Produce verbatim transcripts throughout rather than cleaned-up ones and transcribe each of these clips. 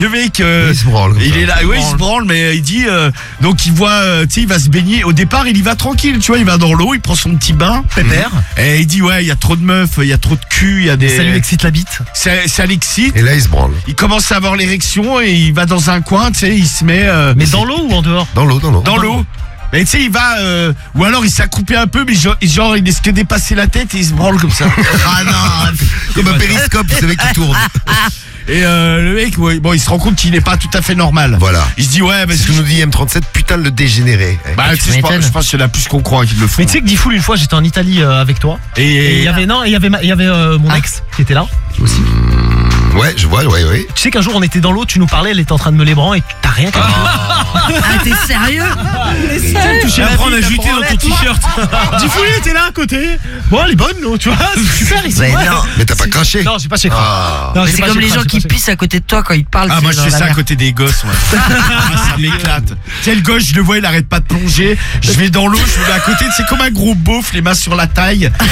Le mec, euh, il se branle. il est là, ouais, il se branle, mais il dit, euh, donc il voit, euh, tu sais, il va se baigner. Au départ, il y va tranquille, tu vois, il va dans l'eau, il prend son petit bain. Pépère. Et il dit, ouais, il y a trop de meufs, il y a trop de cul, il y a des. Ça lui excite la bite. Ça, ça l'excite. Et là, il se branle. Il commence à avoir l'érection et il va dans un coin, tu sais, il se met. Euh, Mais dans l'eau ou en dehors? Dans l'eau, dans l'eau. Dans l'eau. Mais tu sais, il va, euh, ou alors il s'accroupit un peu, mais genre, genre il laisse que dépasser la tête et il se branle comme ça. Ah non, comme un périscope, vous savez, qui tourne. Et euh, le mec, ouais, bon, il se rend compte qu'il n'est pas tout à fait normal. Voilà. Il se dit, ouais, mais C'est ce que nous dit M trente-sept, putain le dégénéré. bah, tu sais, je pense, je pense qu'il y en a plus qu'on croit qu'ils le font. Mais tu sais que Diffoul, une fois, j'étais en Italie euh, avec toi. Et il y avait, non, il y avait, ma- il y avait euh, mon ex qui était là aussi. Ouais, je vois, ouais, ouais. Tu sais qu'un jour, on était dans l'eau, tu nous parlais, elle était en train de me lébran et t'as rien capté. Ah, t'es sérieux? Et après, on a jeté dans ton t-shirt. Diffoul, il était là à côté. Bon, elle est bonne, non, tu vois, c'est super ici. Ouais, Ouais. non. Mais t'as pas craché. Non, j'ai pas chez Ah. Non, Mais j'ai c'est pas comme chez les Crash, gens j'ai qui pas chez- pissent à côté de toi quand ils parlent. Ah, c'est moi je dans fais la ça à mer. côté des gosses, moi. Ah, ça m'éclate. Tu sais, le gosse, je le vois, il arrête pas de plonger. Je vais dans l'eau, je me mets à côté, c'est comme un gros beauf, les mains sur la taille. Et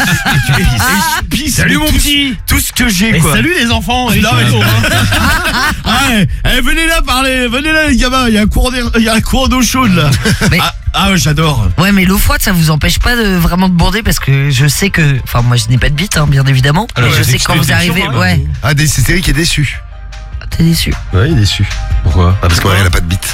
je pisse. Salut mais mon tout- petit. Tout ce que j'ai, Et quoi. salut les enfants. Non, mais- Ouais, eh, venez là parler, venez là les gamins, il y a un cours d'air- il y a un cours d'eau chaude là. Mais- Ah, ah ouais, j'adore. Ouais, mais l'eau froide, ça vous empêche pas de vraiment de bander parce que je sais que. Enfin, moi, je n'ai pas de bite, hein, bien évidemment. Alors, mais je ouais, sais c'est que quand que vous t'es arrivez. déçu, hein, Ouais, Ah, des- c'est Cédric qui est déçu. t'es déçu. Ouais, il est déçu. Pourquoi? Ah, parce qu'elle a pas de bite.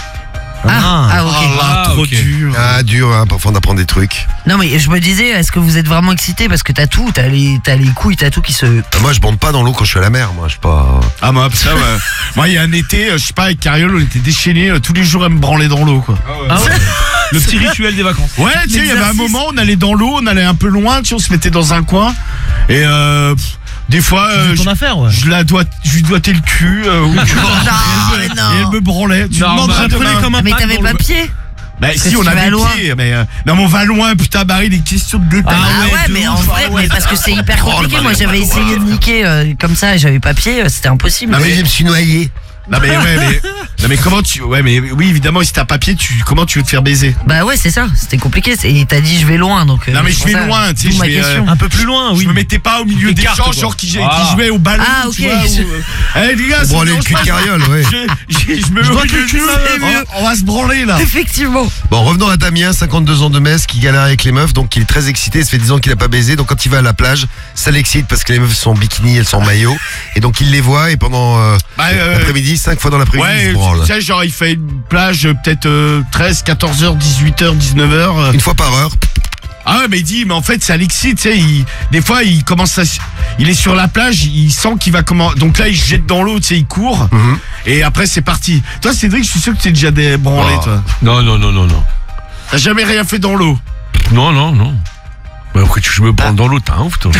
Ah, ah, ok. Oh là, Ah, trop ok. dur. Ah, dur, hein, parfois on apprend des trucs. Non, mais je me disais, est-ce que vous êtes vraiment excité parce que t'as tout, t'as les, t'as les couilles, t'as tout qui se. Ah, moi, je bande pas dans l'eau quand je suis à la mer, moi, je suis pas. Ah moi ça ouais. Moi il y a un été, euh, je sais pas, avec Cariole, on était déchaînés, euh, tous les jours à me branler dans l'eau quoi. Ah ouais. Le petit rituel des vacances. Ouais, tu sais, il y avait un L'exercice. moment, on allait dans l'eau, on allait un peu loin, tu sais, on se mettait dans un coin. Et euh, pff, des fois, euh, C'est ton je, affaire, ouais. je la dois, je lui doigtais le cul. Euh, ou- Non, et, mais elle, non. et elle me branlait. Tu Non, demanderas bah, demain. prenez comme un Mais pack t'avais dans pas le- pied? Bah que si, tu on vas avait loin. pied, mais euh, non, mais on va loin, putain, Barry, des questions de détail. Ah ouais, ouais, de mais ouf, en vrai, ah ouais. mais parce que c'est hyper compliqué. Moi, j'avais essayé de niquer euh, comme ça et j'avais pas pied, euh, c'était impossible. Non, Mais je me suis noyé. Non mais ouais, mais non mais comment tu, ouais mais oui évidemment si t'as pas pied, tu comment tu veux te faire baiser? Bah ouais, c'est ça, c'était compliqué. c'est- Et t'as dit je vais loin, donc. euh, Non mais je c'est pour vais ça, loin, tu sais, d'où je ma vais, question. euh, Un peu plus loin, oui. Je me mettais pas au milieu Des des cartes, gens quoi. genre qui, Voilà. qui jouaient au ballon. Ah, tu ok. vois, ou, euh, Eh les gars, Bon, ça allez, me le dérange cul de pas. Cariole, ouais. Je, je, je me mets Je au dois milieu te de le nous, cul, on, on va se branler là. Effectivement. Bon, revenons à Damien, cinquante-deux ans de Metz, qui galère avec les meufs, donc il est très excité, ça fait dix ans qu'il a pas baisé, donc quand il va à la plage, ça l'excite parce que les meufs sont en bikini, elles sont en maillot, et donc il les voit, et pendant euh, Bah, euh, l'après-midi, cinq fois dans l'après-midi, il Ouais, se branle. tu sais, genre il fait une plage euh, peut-être euh, treize, quatorze heures, dix-huit heures, dix-neuf heures. euh. Une fois par heure. Ah ouais, mais il dit, mais en fait, ça l'excite, tu sais, il, des fois, il commence à, il est sur la plage, il sent qu'il va comment, donc là, il se jette dans l'eau, tu sais, il court, Mhm. et après, c'est parti. Toi, Cédric, je suis sûr que tu es déjà débranlé, Oh. toi. Non, non, non, non, non. T'as jamais rien fait dans l'eau. Non, non, non. Mais après, tu je me prends dans l'eau, t'as un ouf, toi.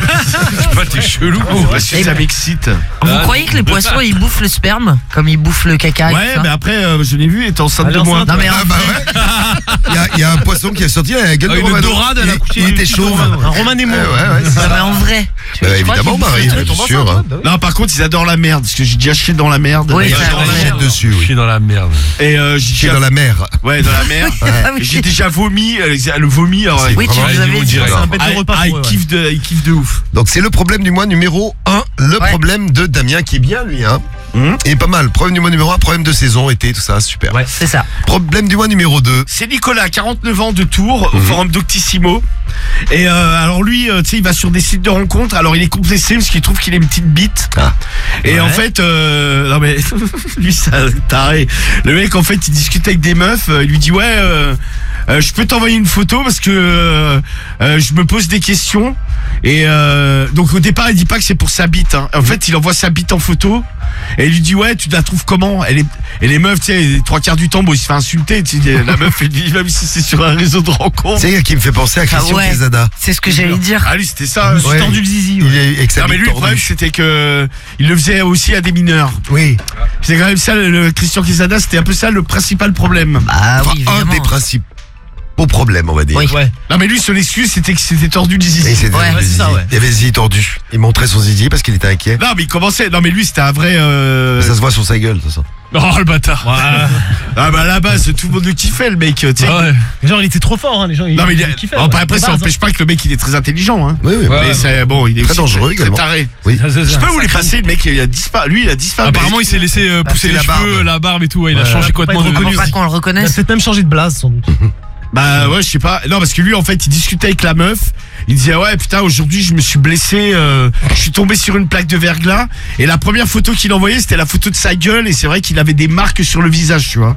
Je sais pas, t'es chelou. Parce que Et ça ben- m'excite. Vous Ah, croyez non. que les poissons ils bouffent le sperme comme ils bouffent le caca et Ouais, tout ça mais après, euh, je l'ai vu, il était enceinte Elle est de moi. enceinte, Non mais en Ah bah ouais. Il y a, il y a un poisson qui est sorti, il a la gueule Ah, de une Romano. dorade, elle a Il- couché Il une était petite chauve. dorade. Un Romain Nemo. Ouais, ouais, ouais, c'est Non, mais ça. en vrai. Tu- Bah, tu crois évidemment, qu'ils bouffent Marie, le bien truc sûr. hein. Non, par contre, ils adorent la merde, parce que j'ai déjà chié dans la merde. Oui, Et, ça, euh, On ouais. jette dessus, Je oui. suis dans la merde. et euh, j'ai Chier déjà, dans la mer. ouais, dans la mer. Ah oui. Et j'ai déjà vomi, euh, le vomi, alors, C'est Oui, tu vraiment- nous avais Allez, dit. direct. C'est un bête ah, de repas. ah, pour il eux, ouais. kiffe de, il kiffe de ouf. Donc c'est le problème du mois numéro un, le Ouais. problème de Damien qui est bien lui, hein. Hum. Et pas mal. Problème du mois numéro un, problème de saison, été, tout ça, super. Ouais. C'est ça. Problème du mois numéro deux. C'est Nicolas, quarante-neuf ans de Tours, Mhm. au forum Doctissimo. Et euh, alors lui, euh, tu sais, il va sur des sites de rencontres. Alors il est complexé parce qu'il trouve qu'il a une petite bite. Ah. Et Ouais. en fait, euh, non mais lui, ça taré. Le mec, en fait, il discute avec des meufs. euh, Il lui dit ouais, euh, euh, je peux t'envoyer une photo parce que euh, euh, je me pose des questions. Et euh, donc au départ, il dit pas que c'est pour sa bite. Hein. En fait, il envoie sa bite en photo. Et il lui dit ouais, tu la trouves comment? Elle est et les meufs, tu sais, les trois quarts du temps, bon, il se fait insulter. Tu sais, la meuf, elle dit même si c'est sur un réseau de rencontres. C'est qui me fait penser à Christian ouais. Quesada. C'est ce que j'allais dire. Ah lui, c'était ça. Je me suis Ouais. tendu le zizi. Il ouais. est avec sa Non mais bite lui, le problème, tordue. c'était que il le faisait aussi à des mineurs. Oui. C'est quand même ça, le, le Christian Quesada, c'était un peu ça le principal problème. Ah Enfin, oui, un évidemment. des principaux problèmes, on va dire. Oui. Ouais. Non mais lui, son excuse, c'était que c'était tordu du Et zizi. c'était Ouais, le c'est zizi. ça, ouais. Il y avait le zizi tordu. Il montrait son zizi parce qu'il était inquiet. Non mais il commençait. Non mais lui, c'était un vrai. Euh... Ça se voit sur sa gueule, de toute façon. Oh le bâtard. Ah bah à la base tout le monde le kiffait le mec, tu sais. Ouais. Genre, il était trop fort, hein, les gens. Ils, Non mais il ils est- kiffaient, oh, ouais. bah, après De ça base, n'empêche pas que le mec il est très intelligent hein. Oui, oui. Ouais. Mais c'est bon, il est Très aussi dangereux très également. taré. Oui. hein. Je peux vous les passer, le mec il a disparu, lui il a disparu. Apparemment il s'est laissé euh, pousser c'est les la cheveux, barbe. la barbe et tout. Ouais, il a Ouais. changé Faut pas complètement être de reconnu. Pas qu'on le Il a reconnaisse. peut-être même changé de blase, sans doute. Bah ouais, je sais pas. Non parce que lui en fait il discutait avec la meuf. Il disait ouais putain aujourd'hui je me suis blessé, euh, je suis tombé sur une plaque de verglas et la première photo qu'il envoyait c'était la photo de sa gueule et c'est vrai qu'il avait des marques sur le visage tu vois.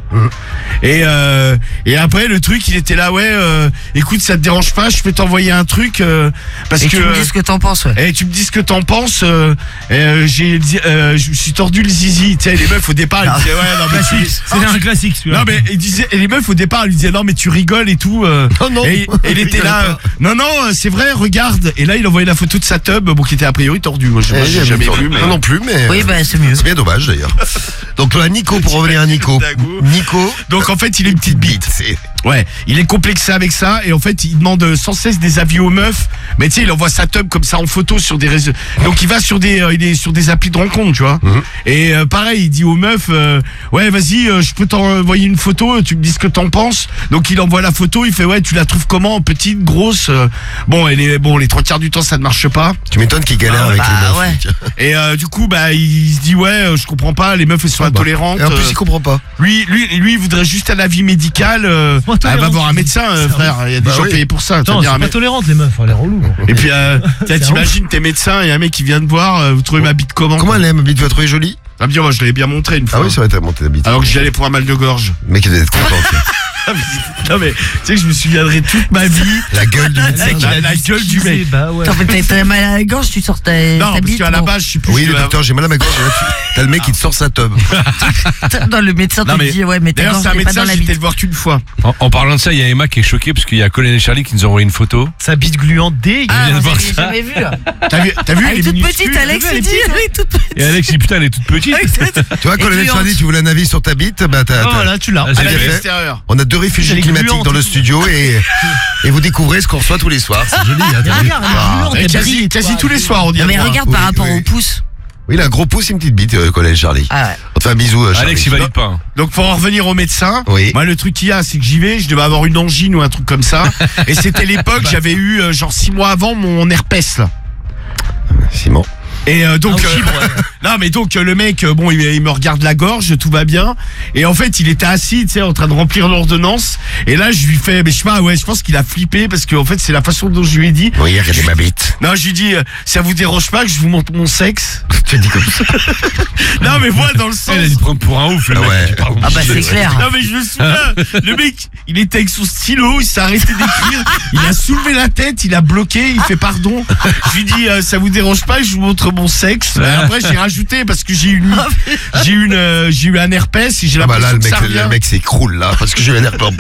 Et euh, et après le truc il était là ouais euh, écoute ça te dérange pas je peux t'envoyer un truc euh, parce Et que tu me dis ce que t'en penses, ouais. et tu me dis ce que t'en penses euh, euh, j'ai dit- euh, je me suis tordu le zizi tu sais les meufs au départ ils disaient ouais non mais tu C'est un classique, celui-là. non mais il disait et les meufs au départ ils disaient non mais tu rigoles et tout euh, Oh non. et, et il était rigole là pas. euh, non non euh, c'est vrai regarde et là il envoyait la photo de sa tub bon qui était a priori tordu moi je Eh, moi, j'ai j'ai jamais vu, vu mais Moi non plus, mais. Oui, euh, bah, c'est mieux. C'est bien dommage d'ailleurs. Donc là, Nico, pour revenir à Nico. Dago. Nico, donc en fait il a une petite bite c'est. ouais il est complexé avec ça et en fait il demande sans cesse des avis aux meufs mais tu sais il envoie sa tub comme ça en photo sur des réseaux donc il va sur des euh, il est sur des applis de rencontre tu vois Mhm. et euh, pareil il dit aux meufs euh, ouais vas-y euh, je peux t'envoyer une photo tu me dis ce que t'en penses donc il envoie la photo il fait ouais tu la trouves comment petite grosse euh, bon elle est bon les trois quarts du temps ça ne marche pas Tu m'étonnes qu'il galère avec bah, les meufs. ouais. tiens. et euh, du coup bah il se dit ouais euh, je comprends pas les meufs elles sont intolérantes Et en plus, euh, il comprend pas. lui lui lui il voudrait juste un avis médical euh, Pas bah, va tolérante. voir un médecin euh, C'est frère il y a des Bah gens oui. payés pour ça Attends, t'as bien c'est un pas mec- tolérante, les meufs, elle est relou. et puis euh, tiens, C'est t'imagines t'es médecin et un mec qui vient te voir euh, vous trouvez ma bite comment Comment elle aime, ma bite, tu vas trouver jolie? ah bien moi je l'avais bien montré une fois Ah oui, ça va être monté la bite. alors que j'y allais pour un mal de gorge Le mec, il doit être content. tiens. non mais tu sais que je me souviendrai toute ma vie La gueule du médecin. la, la gueule du mec Bah ouais. T'en fais t'as- t'as mal à la gorge, tu sors ta, non ta parce bite. qu'à la bon. base je suis plus Oui, de le la- docteur, j'ai mal à ma gorge. et là, tu- T'as le mec qui te sort sa tub. Non, le médecin non te mais dit, ouais, mais ta d'ailleurs gorge c'est un n'est pas médecin dans la j'étais bite. le voir qu'une fois En, en parlant de ça, il y a Emma qui est choquée parce qu'il y a Colin et Charlie qui nous ont envoyé une photo. Sa bite gluante dégueu. Ah, vient de vous voir avez ça. jamais vu. t'as vu t'as vu Elle elle est toute minuscule. petite, Alex, elle est il dit, petite, elle est toute petite. Et Alex dit putain elle est toute petite. Tu vois, quand le mec gluante. dit, tu voulais un avis sur ta bite, bah t'as. Oh, t'as- voilà, tu l'as. Ah, à c'est la bien vue fait. extérieure On a deux réfugiés Elle est climatiques gluante. dans le studio et, et vous découvrez ce qu'on reçoit tous les soirs. C'est joli, hein, t'as vu Regarde, elle est Ah. gluante, Et elle quasi brille, quasi toi. tous les soirs on dit Non, mais à moi. regarde oui, par rapport oui. au pouce. Oui, il a un gros pouce et une petite bite, euh, collège Charlie. Ah ouais. On te fait un bisou, euh, Charlie. Alex il valide pas. hein. Donc pour en revenir au médecin, Oui. moi le truc qu'il y a c'est que j'y vais, je devais avoir une angine ou un truc comme ça et c'était l'époque j'avais eu euh, genre six mois avant mon herpès là. Simon. Et euh, donc Ah, euh, aussi, ouais. non mais donc euh, le mec euh, bon il, il me regarde la gorge tout va bien et en fait il était assis tu sais en train de remplir l'ordonnance et là je lui fais mais je sais pas ouais je pense qu'il a flippé parce que en fait c'est la façon dont je lui ai dit Oui, regardez ma bite. non je lui dis euh, ça vous dérange pas que je vous montre mon sexe Tu dis comme ça. non mais moi dans le sens Elle a dû prendre pour un ouf le Ah mec. ouais. Tu parles. Ah bah c'est clair. non mais je me souviens le mec il était avec son stylo il s'est arrêté d'écrire il a soulevé la tête il a bloqué il fait pardon je lui dis euh, ça vous dérange pas que je vous montre mon sexe. Et après j'ai rajouté parce que j'ai eu une j'ai eu une euh, j'ai eu un herpès et j'ai Ah bah là, l'impression le que mec, ça revient. le mec s'écroule là, parce que je viens d'air.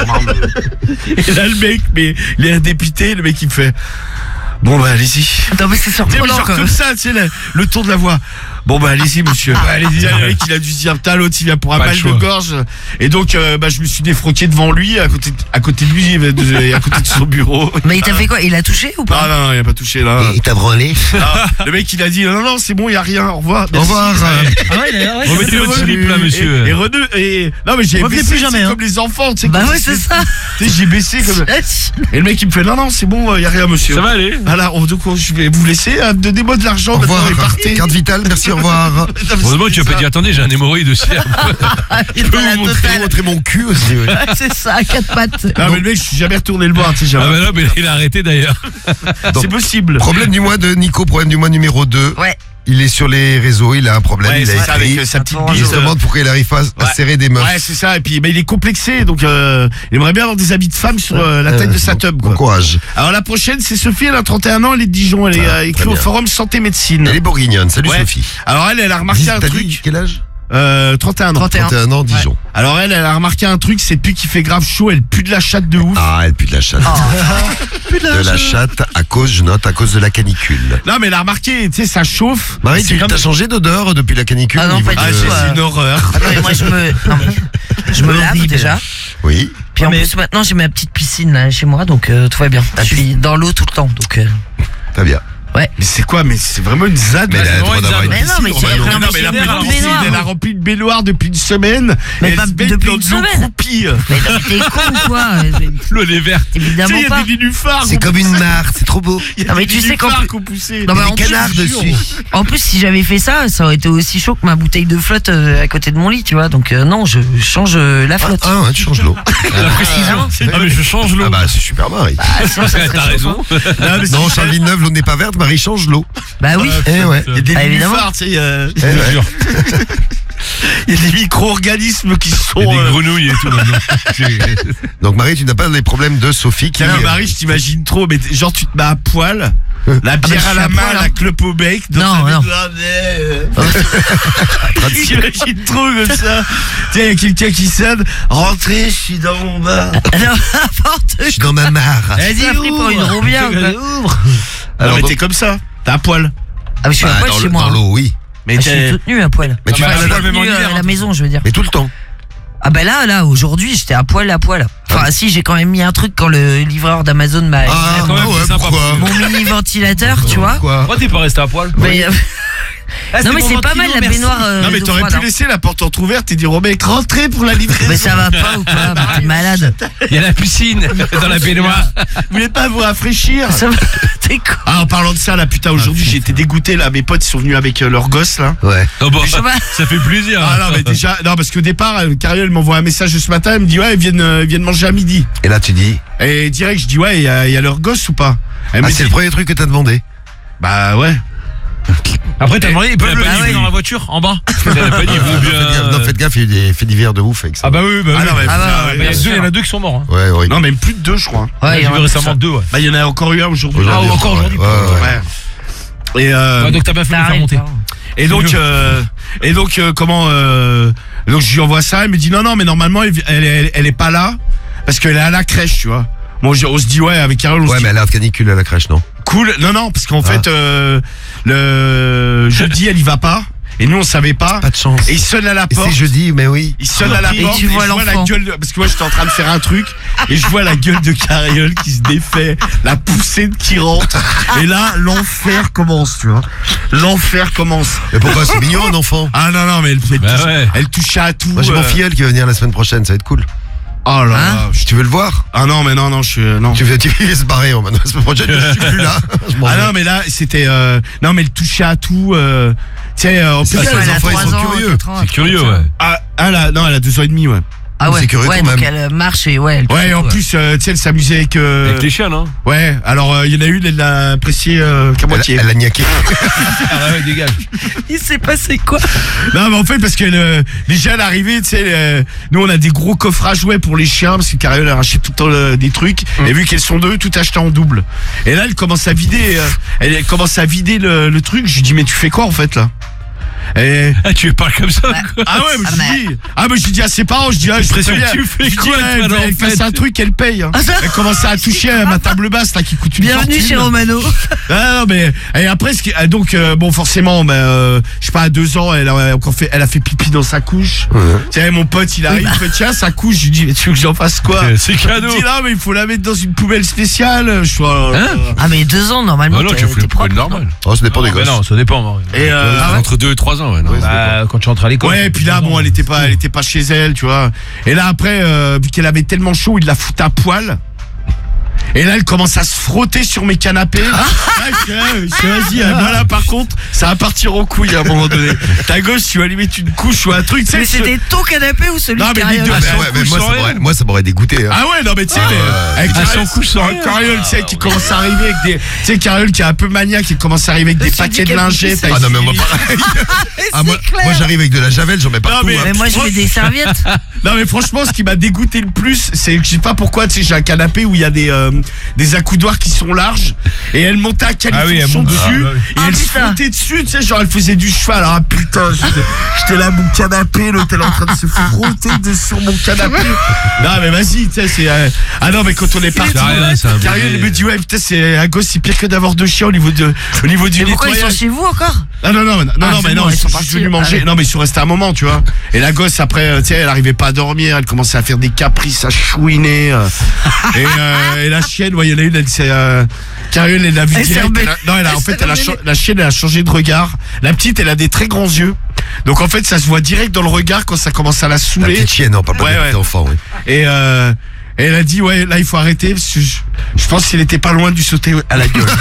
Et là le mec mais l'air dépité le mec il me fait bon bah allez-y. Non, mais c'est Tu sais, mais surprenant genre quand comme même. ça, tu sais, le, le ton de la voix. Bon bah allez-y monsieur. Bah, allez-y. Le mec il a dû se dire putain l'autre il vient pour un Pas mal le de choix. gorge. Et donc euh, bah je me suis défroqué devant lui, à côté de, à côté de lui, et à côté de son bureau. Mais il t'a fait quoi? Il a touché ou Non pas? non non il a pas touché là. Il t'a branlé. Ah, le mec il a dit non non c'est bon il y a rien au revoir. Au revoir. euh, Ah ouais, il a- ouais, Remettez c'est votre vrai. slip là monsieur. Et, et, redeux- et non mais j'ai Revenez baissé plus tu sais, jamais, hein. comme les enfants. Tu sais, Bah quand ouais, ils- c'est ça. Tu sais j'ai baissé comme. Et le mec il me fait non non c'est bon il y a rien monsieur. Ça va aller. Voilà on, donc, je vais vous laisser euh, donnez-moi de l'argent Au maintenant revoir. et partez. Carte vitale, merci, au revoir. Heureusement que tu as pas dit attendez j'ai un hémorroïde aussi. Il est Je peux dans la vous montrer, totale. montrer mon cul aussi. oui. Ouais, c'est ça, à quatre pattes. Non mais le mec je suis jamais retourné le voir tu sais Ah jamais. bah non mais il a arrêté d'ailleurs. C'est possible. Problème du mois de Nico, problème du mois numéro deux. Ouais. Il est sur les réseaux, il a un problème, Ouais, il c'est a ça écrit. avec euh, sa petite Attends, Il bise. se demande pourquoi il arrive pas à Ouais. serrer des meufs. Ouais, c'est ça. Et puis, bah, il est complexé, donc euh, il aimerait bien avoir des habits de femme sur euh, la taille de sa bon, tub. Bon Quoi. courage. Alors la prochaine, c'est Sophie. Elle a trente et un ans. Elle est de Dijon. Elle est Ah, euh, écrite très au bien. forum Santé Médecine. Elle est bourguignonne, salut Ouais. Sophie. Alors elle, elle a remarqué un T'as dit truc. quel âge Euh, trente et un ans. trente et un. trente et un ans, Dijon. Alors elle, elle a remarqué un truc. C'est depuis qu'il fait grave chaud, elle pue de la chatte de ouf. Ah, elle pue de la chatte. de la chatte à cause, je note, à cause de la canicule. Non, mais elle a remarqué. Tu sais, ça chauffe. Marie, C'est tu comme- t'as changé d'odeur depuis la canicule Ah au non, niveau pas Ah, de- c'est Ouais. c'est une horreur. Attends, mais moi je me, non, mais je me lave déjà. Oui. Puis en Mais- plus maintenant j'ai ma petite piscine là chez moi donc euh, tout va bien. Je suis dans l'eau tout le temps donc. euh, Très bien. Ouais. Mais c'est quoi? Mais c'est vraiment une zad. Mais elle a le droit d'avoir une Mais non, mais piscine, c'est- Romano. non, mais mais elle a c'est pas une de piscine, baignoire. elle a rempli une baignoire depuis une semaine. Mais elle pas se baigne depuis dans une de l'eau semaine. croupie. Mais non, mais t'es con ou quoi? L'eau, elle est verte. Tu sais, Évidemment il y a pas. des nénuphars. C'est qu'on comme une pousse. mare, c'est trop beau. Il y a Non, mais des tu sais qu'en nénuphars plus- qu'on poussait. Non, mais Il y a en des canards plus, dessus. En plus, si j'avais fait ça, ça aurait été aussi chaud que ma bouteille de flotte euh, à côté de mon lit, tu vois. Donc euh, non, je change euh, la Ah, flotte. ah ouais, tu changes l'eau. La précision. Ah, mais je change l'eau. Ah bah c'est super Marie. Ah, sinon, ça serait T'as chaud, raison. hein. Non, mais Non, c'est- Charles Villeneuve, l'eau n'est pas verte, Marie change l'eau. Bah oui. Eh ouais. Il y a des Ah, évidemment. nénuphars, tu sais. euh, Eh ouais. Il y a des micro-organismes qui sont. Il y a des euh, grenouilles et tout maintenant. C'est- Donc Marie, tu n'as pas les problèmes de Sophie qui... Tiens, euh, Marie, je t'imagine trop, mais t- genre tu te mets à poil, la bah, bière je à suis la à main, poil, la hein. clope au bec, dans Non, ta non. main, euh, J'imagine trop comme ça. Tiens, il y a quelqu'un qui sonne, rentrez, je suis dans mon bar. Alors, n'importe Je suis dans ma mare. quoi. Tu m'as pris pour une robière ou quoi? Non, Alors, mais donc- t'es comme ça, t'es à poil. Ah, mais je suis Bah, à poil dans chez le- moi. dans hein. l'eau, oui. Mais Ah, je suis t'es. toute nue à poil. Mais tu Ah, fais bah, la là, même même en Nue, euh, hiver, à la hein. maison, je veux dire. Mais tout le temps. Ah bah là, là, aujourd'hui, j'étais à poil, à poil. Enfin, si, j'ai quand même mis un truc quand le livreur d'Amazon m'a... Ah, quand même, ouais, c'est sympa. pourquoi Mon mini ventilateur, tu vois. Pourquoi Pourquoi t'es pas resté à poil? Mais, euh, Ah, non mais mon c'est pas ventilo, mal la merci. baignoire. euh, Non, mais d'eau t'aurais froide, pu hein. laisser la porte entrouverte et dire au mec, rentrez pour la livraison. Mais ça va pas ou quoi? Mais t'es malade. Il y a la piscine dans la baignoire. Vous voulez pas vous rafraîchir? Ça va, t'es con. Ah, en parlant de ça, là, putain, aujourd'hui, j'ai été dégoûté, là. Mes potes, ils sont venus avec euh, leurs gosses, là. Ouais. Oh, bah, Je sais pas. ça fait plaisir. Ah, non, mais déjà, non, parce qu'au départ, euh, Cariole m'envoie un message ce matin, elle me dit, ouais, ils viennent, euh, ils viennent manger à midi. Et là, tu dis... Et direct, je dis, ouais, il y a, il y a leurs gosses ou pas? Elle me Ah, dit, c'est le premier truc que t'as demandé. bah, ouais. Après, t'as demandé, ils peuvent le Ah livrer ouais. dans la voiture, en bas. Elle a pas dit, ils vont Faites gaffe, bien. non, faites gaffe, il y a des faits divers de ouf avec ça. Ah, bah oui, bah Ah, oui. non, mais, Ah, bah, putain, ouais, ouais, Bah, il y a bien deux, il y en sûr. a deux qui sont morts. Hein. Ouais, ouais. Non, même plus de deux, je crois. Ouais, il y J'ai en vu a récemment deux, ouais. Bah, il y en a encore eu un aujourd'hui. Aujourd'hui, Ah, encore ouais, aujourd'hui, ouais, ouais. Ouais. Et, euh, Ouais, donc t'as bien fait de Ça le faire arrive, monter. pardon. et donc, mieux. euh, et donc, euh, comment, euh, donc je lui envoie ça, elle me dit, non, non, mais normalement, elle, elle, elle, elle est pas là, parce qu'elle est à la crèche, tu vois. Bon, je- on se dit, ouais, avec Carole, on Ouais, se mais dit, elle a un canicule à la crèche, non? cool. Non, non, parce qu'en Ah. fait, euh, le jeudi, elle y va pas, et nous, on savait pas. Pas de chance. Et il sonne à la Et porte. c'est jeudi, mais oui. Il sonne à la Et porte tu vois je vois la l'enfant. gueule de- parce que moi j'étais en train de faire un truc et je vois la gueule de Cariole qui se défait, la poussée qui rentre et là l'enfer commence, tu vois. L'enfer commence. Mais pourquoi? C'est mignon, un enfant. Ah non non mais elle, elle, Bah touche, ouais. elle touche à tout. Moi, j'ai mon euh. filleul qui va venir la semaine prochaine, ça va être cool. Oh là là. Hein je- Tu veux le voir? Ah non mais non non je suis euh, non. Tu veux, tu veux se barrer, oh, maintenant, la semaine prochaine, je suis plus là. Je m'en Ah vais. non mais là c'était euh, non mais elle touchait à tout. Euh, tu sais euh, en plus, ça, elle- les Elle a enfants, ils trois sont ans, curieux. quatre ans, un C'est truc curieux, comme ça. ouais. ah, ah là non elle a deux ans et demi ouais. Ah ouais, C'est curieux ouais, quand donc même. elle marche et ouais, elle Ouais et en ouais. plus euh, tu sais elle s'amusait avec. Euh, Avec les chiens, non? Ouais alors euh, il y en a une elle l'a apprécié euh, qu'à Elle, moitié. elle a niaqué. Ah ouais, dégage. Il s'est passé quoi? Non mais en fait parce que euh, déjà à l'arrivée tu sais euh, nous on a des gros coffres à jouets pour les chiens parce que Cariole a racheté tout le temps euh, des trucs et vu qu'elles sont deux tout acheté en double et là elle commence à vider euh, elle, elle commence à vider le, le truc je lui dis mais tu fais quoi en fait là et Ah, tu parles comme ça, Ouais. quoi. ah ouais mais Ah, je mais- lui dis ah mais je lui dis à ses parents je dis ah je L'impression préfère- que tu fais je dis, quoi, elle, toi, là, elle en fasse fait un truc elle paye hein. Ah, ça- Elle commence à toucher à ma table basse là qui coûte une Bienvenue fortune. chez Romano. Ah non mais et après ce qui ah, donc euh, bon forcément ben euh, je sais pas à deux ans elle a encore fait elle a fait pipi dans sa couche. Tu sais mon pote il arrive il fait tiens sa couche je lui dis mais tu veux que j'en fasse quoi? Euh, C'est cadeau. Il dit non mais il faut la mettre dans une poubelle spéciale. Je suis euh, Hein Ah mais deux ans normalement. Bah non, t'es- tu fais t'es le poil propre, normal. Oh, ça dépend des Bah gosses. non, ça dépend. moi. et euh, Euh, Entre deux et trois ans, ouais. non. Ouais, Bah, quand tu rentres à l'école. ouais et puis là bon elle était pas elle était pas chez elle tu vois et là après euh, vu qu'elle avait tellement chaud il la fout à poil. Et là, elle commence à se frotter sur mes canapés. Ah, je, je, je, vas-y, euh, moi là, par contre, ça va partir en couille à un moment donné. Ta gauche, tu vas lui mettre une couche ou un truc. tu sais, Mais ce- c'était ton canapé ou celui Non, de mais les Cariole? deux, Ah, bah, ouais, mais couche moi, sans ça rien. m'aurait- moi, ça m'aurait dégoûté. hein. Ah ouais, non, mais tu sais, mais avec Ah, Cariole, sans couche, sans rien. Cariole, tu sais, qui commence à arriver avec des. Tu sais, Cariole qui est un peu maniaque, qui commence à arriver avec des Je te dis paquets de qu'elle lingettes. pousse. avec Ah non, mais des- moi, pareil. Mais Ah, moi, c'est clair. moi, j'arrive avec de la javel, j'en mets partout. mais- hein. Mais moi je mets des serviettes. Non, mais franchement, ce qui m'a dégoûté le plus, c'est que je sais pas pourquoi, tu sais, j'ai un canapé où il y a des, euh, des accoudoirs qui sont larges, et elle montait à Ah oui, elle califourchon monte dessus, dessus. et Ah, elle se putain. frottait dessus, tu sais, genre elle faisait du cheval. Ah putain, j'étais j'étais là, mon canapé, l'autre elle est en train de se frotter de sur mon canapé. Non, mais vas-y, tu sais, c'est. euh, Ah non, mais quand on est parti, C'est rien, c'est un Cariole bébé. elle me dit, ouais, putain, c'est un gosse, c'est pire que d'avoir deux chiens au niveau, de, au niveau du Mais pourquoi ils sont nettoyage. chez vous encore? Ah non, non, non, non, Ah, non, c'est mais bon, non, ils ils sont sont partis. juste venus manger. Ah ouais. Non, mais ils sont restés un moment, tu vois. Et la gosse, après, euh, tu sais, elle arrivait pas pas dormir, elle commençait à faire des caprices, à chouiner. euh. et, euh, et la chienne, ouais, il y en a une, elle s'est... Euh, Carole, elle a vu Elle s'est direct, embellée. elle a- non, elle a, Elle en fait, s'est elle a, embellée. cha- la chienne, elle a changé de regard. La petite, elle a des très grands yeux. Donc, en fait, ça se voit direct dans le regard quand ça commence à la La saouler. petite chienne, non, pas pas Ouais, des ouais. petits enfants, oui. Et, euh, et elle a dit, ouais, là, il faut arrêter parce que je, je pense qu'il était pas loin de lui sauter à la gueule.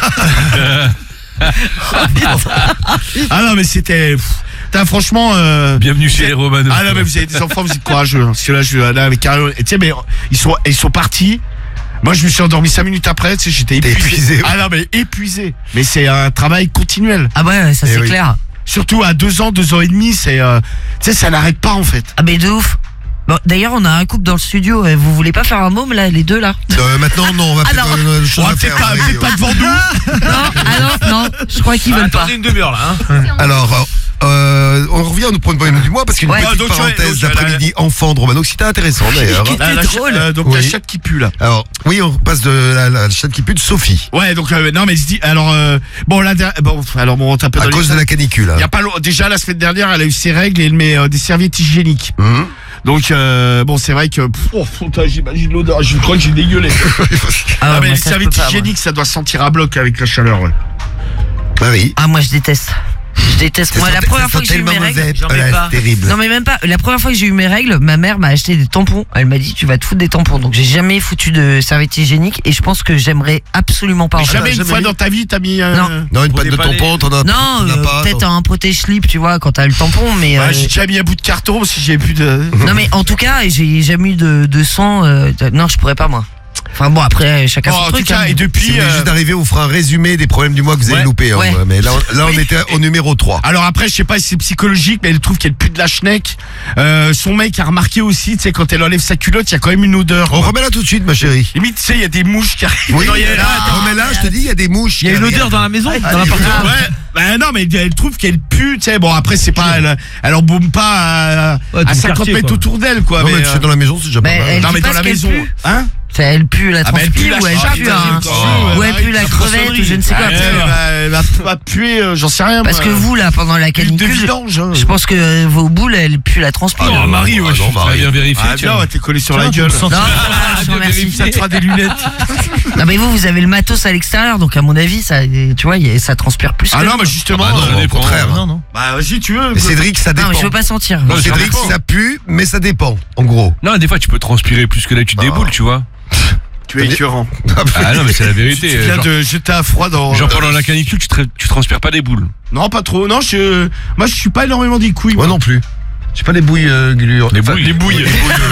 Ah non, mais c'était... pff, putain, franchement... Euh, Bienvenue chez les Romanos. ah non, mais vous avez des enfants, vous êtes courageux. Hein, parce que là, je là, avec Carole... Et tu sais, mais ils sont, ils sont partis. Moi, je me suis endormi cinq minutes après, tu sais, j'étais T'es épuisé. épuisé, Ah non, mais épuisé. Mais c'est un travail continuel. Ah ouais, ça Eh c'est oui. clair. Surtout à deux ans, deux ans et demi, c'est... Euh, tu sais, ça n'arrête pas, en fait. Ah mais de ouf. Bon, d'ailleurs, on a un couple dans le studio. euh, Vous voulez pas faire un môme là, les deux là? Euh, maintenant, non, on va Ah, peut-être non. avoir une chose On va à peut-être faire. pas, oui, peut-être oui. pas devant nous. Non, ah non, non. Je crois qu'ils Ah, veulent pas. attendez une demi-heure là. Hein. Alors, euh, on revient au problème du mois parce qu'il y a une Ouais. petite Ah, donc, ouais, parenthèse donc, d'après-midi enfant de Romano. C'était intéressant d'ailleurs. Là, la C'est ch- drôle. euh, donc la Oui. chatte qui pue, là. Alors, oui, on passe de la, la chatte qui pue de Sophie. Ouais, donc, euh, non, mais je dis... Alors, euh, bon, là, der- bon, alors, bon, on tape À dans les- cause de la canicule. hein. Il y a pas long- déjà la semaine dernière, elle a eu ses règles et elle met euh, des serviettes hygiéniques. Hum. Donc euh, bon, c'est vrai que pff, oh, putain, j'imagine l'odeur, je crois que j'ai dégueulé. Ah, Ah, ouais, mais moi, les ça, je serviettes peux pas, moi. hygiéniques, ça doit sentir à bloc avec la chaleur. Ouais. Bah oui. Ah moi je déteste. Je déteste. Moi la première fois que j'ai eu mes règles. j'en ai Ouais, pas. c'est terrible. Non mais même pas. La première fois que j'ai eu mes règles, ma mère m'a acheté des tampons. Elle m'a dit tu vas te foutre des tampons. Donc j'ai jamais foutu de serviette hygiénique et je pense que j'aimerais absolument pas. en Mais faire. jamais une jamais fois mis. dans ta vie t'as mis. Euh... Non. Non, une Pour panne de dépanner. tampon, t'en as, Non, t'en as euh, pas. peut-être un protège-slip, tu vois, quand t'as le tampon, mais. Ouais, euh, j'ai déjà mis un bout de carton si j'avais plus de. Non mais en tout cas, j'ai jamais eu de, de sang. euh, de- Non, je pourrais pas moi. Enfin bon, après chacun Bon, son en truc. tout cas, hein. et Si depuis. vous venez euh, juste d'arriver, on fera un résumé des problèmes du mois que vous avez Ouais. loupés. hein, Ouais. ouais, mais là, on- là, on était au numéro trois. Alors après, je sais pas si c'est psychologique, mais elle trouve qu'elle pue de la schneck. Euh, son mec a remarqué aussi, tu sais, quand elle enlève sa culotte, il y a quand même une odeur. On quoi. remet là tout de suite, ma chérie. Limite, tu sais, il y a des mouches qui arrivent. Oui, Non, il y a- là, remets là, je te dis, il y a des mouches. Il y a qui une arrivent. odeur dans la maison, dans Ah, l'appartement. ouais, bah non, mais elle trouve qu'elle pue, tu sais. Bon, après, c'est pas, elle, elle embaume pas à, Ouais, à tout le cinquante quartier, mètres quoi. autour d'elle, quoi. Non, mais, mais tu euh, sais, dans la maison, c'est déjà pas Mais mal. elle- non, dit mais pas dans ce la qu'elle maison. pue. Hein? Ça, elle pue la Ah, bah, elle pue transpi la ou elle chatte, pue elle un. pue, Ou elle ouais, pue la la crevette ou je ne sais quoi. Ouais, elle va- elle va pas puer, euh, j'en sais rien. Parce moi. que vous là, pendant la Huile de canicule, vidange, hein. je pense que vos boules, elles puent la transpi. Ah, Oh, non, Marie, non, ouais, ah, non, je vais Marie. bien vérifier. Ah, bien, tiens. ouais, t'es collé sur Tiens, la tu gueule. me sens- Non, je te remercie. Ça te fera des lunettes. Non mais vous, vous avez le matos à l'extérieur, donc à mon avis, ça, tu vois, y a- ça transpire plus. Ah que non, nous. mais justement. Ah non, euh, au dépend. contraire. Non, non. Bah, vas-y, tu veux. Mais quoi. Cédric, ça Non, dépend. mais je veux pas sentir. Non, ça Cédric, dépend. ça pue, mais ça dépend, en gros. Non, des fois tu peux transpirer plus que là tu te déboules, tu vois. Tu es écœurant. Ah non, mais c'est la Tu vérité. viens Genre, de jeter à froid dans. genre pendant la canicule, tu, tra- tu transpires pas des boules. Non, pas trop. Non, je. Moi, je suis pas énormément des couilles. Moi non plus. J'ai pas les bouilles euh, gluantes. Les Enfin, bouilles. Les bouilles.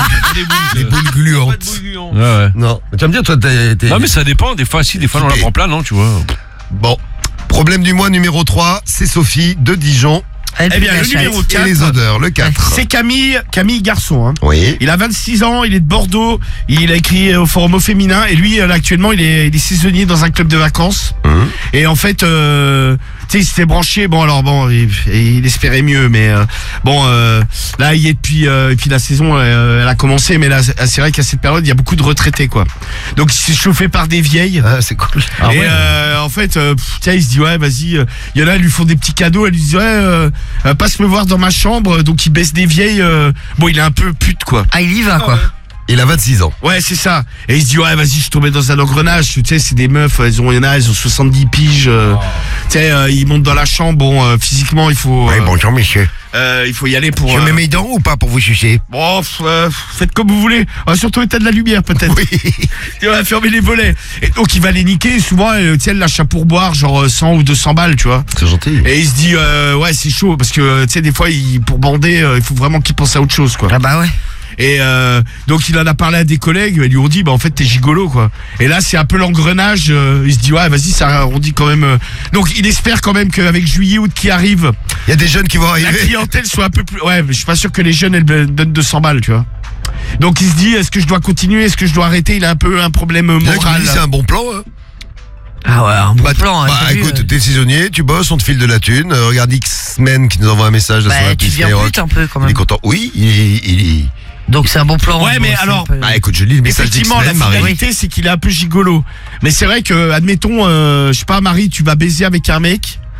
Les bouilles gluantes. Ouais, ouais. Non. Mais tu vas me dire, toi, t'es. t'es- Non, mais ça dépend. Des fois, si, des fois, on la prend plein, non, tu vois. Bon. Problème du mois numéro trois, c'est Sophie de Dijon. Elle Eh pue bien, la le chatte. numéro Et les quatre. odeurs, le quatre. C'est Camille, Camille Garçon. Hein. Oui. Il a vingt-six ans, il est de Bordeaux, il a écrit au forum au féminin et lui, euh, là, actuellement, il est, il est saisonnier dans un club de vacances. Hum. Et en fait, euh, tu sais, il s'était branché. Bon, alors bon, il, il espérait mieux, mais euh, bon, euh, là, il y est depuis, euh, et puis la saison, euh, elle a commencé, mais là, c'est c'est vrai qu'à cette période, il y a beaucoup de retraités, quoi. Donc, il s'est chauffé par des vieilles. Ah, c'est cool. et euh, en fait, euh, pff, tiens, il se dit ouais, vas-y. euh, Il y en a, elles lui font des petits cadeaux. Elle lui dit ouais, euh, euh, passe me voir dans ma chambre. Donc, il baisse des vieilles. euh, bon, il est un peu pute, quoi. Ah, il y va quoi. Il a vingt-six ans. Ouais, c'est ça. Et il se dit ouais, vas-y, je suis tombé dans un engrenage. Tu sais, c'est des meufs. Elles ont, il y en a, elles ont soixante-dix piges. euh, Tu sais, euh, ils montent dans la chambre. Bon, euh, physiquement, il faut, euh, bonjour, monsieur. euh, il faut y aller pour. Je euh, mets mes dents ou pas pour vous sucer? Bon, pff, euh, faites comme vous voulez. Ah, surtout état de la lumière, peut-être. Oui. Tu vas fermer les volets. Et donc, il va les niquer. Et souvent, euh, tu sais, elle lâche à pourboire, genre euh, cent ou deux cents balles, tu vois. C'est gentil. Et il se dit, euh, ouais, c'est chaud, parce que, euh, tu sais, des fois, il, pour bander, euh, il faut vraiment qu'il pense à autre chose, quoi. Ah bah ouais. Et euh, donc, il en a parlé à des collègues, ils lui ont dit, bah, en fait, t'es gigolo, quoi. Et là, c'est un peu l'engrenage, euh, il se dit, ouais, vas-y, ça arrondit quand même. euh. Donc, il espère quand même qu'avec juillet, août qui arrive, Il y a des jeunes qui vont la arriver. clientèle soit un peu plus... Ouais, mais je suis pas sûr que les jeunes, elles me donnent deux cents balles, tu vois. Donc, il se dit, est-ce que je dois continuer, est-ce que je dois arrêter? Il a un peu un problème Il y en a qui me moral. disent, c'est un bon plan. Hein. Ah ouais, un bon Bah, plan. hein, bah t'as vu, écoute, euh. t'es saisonnier, tu bosses, on te file de la thune. Euh, regarde X-Men qui nous envoie un message à son Bah, appli tu deviens Skyrock. pute un peu quand Il est même. content. Oui, il est. Il est... Donc c'est un bon plan. Ouais, bon, mais c'est alors- un peu- Ah, écoute, je lis le message Effectivement, la d'X-Men, Marie. finalité, c'est qu'il est un peu gigolo. Mais c'est vrai que, admettons, euh, je sais pas, Marie, tu vas baiser avec un mec,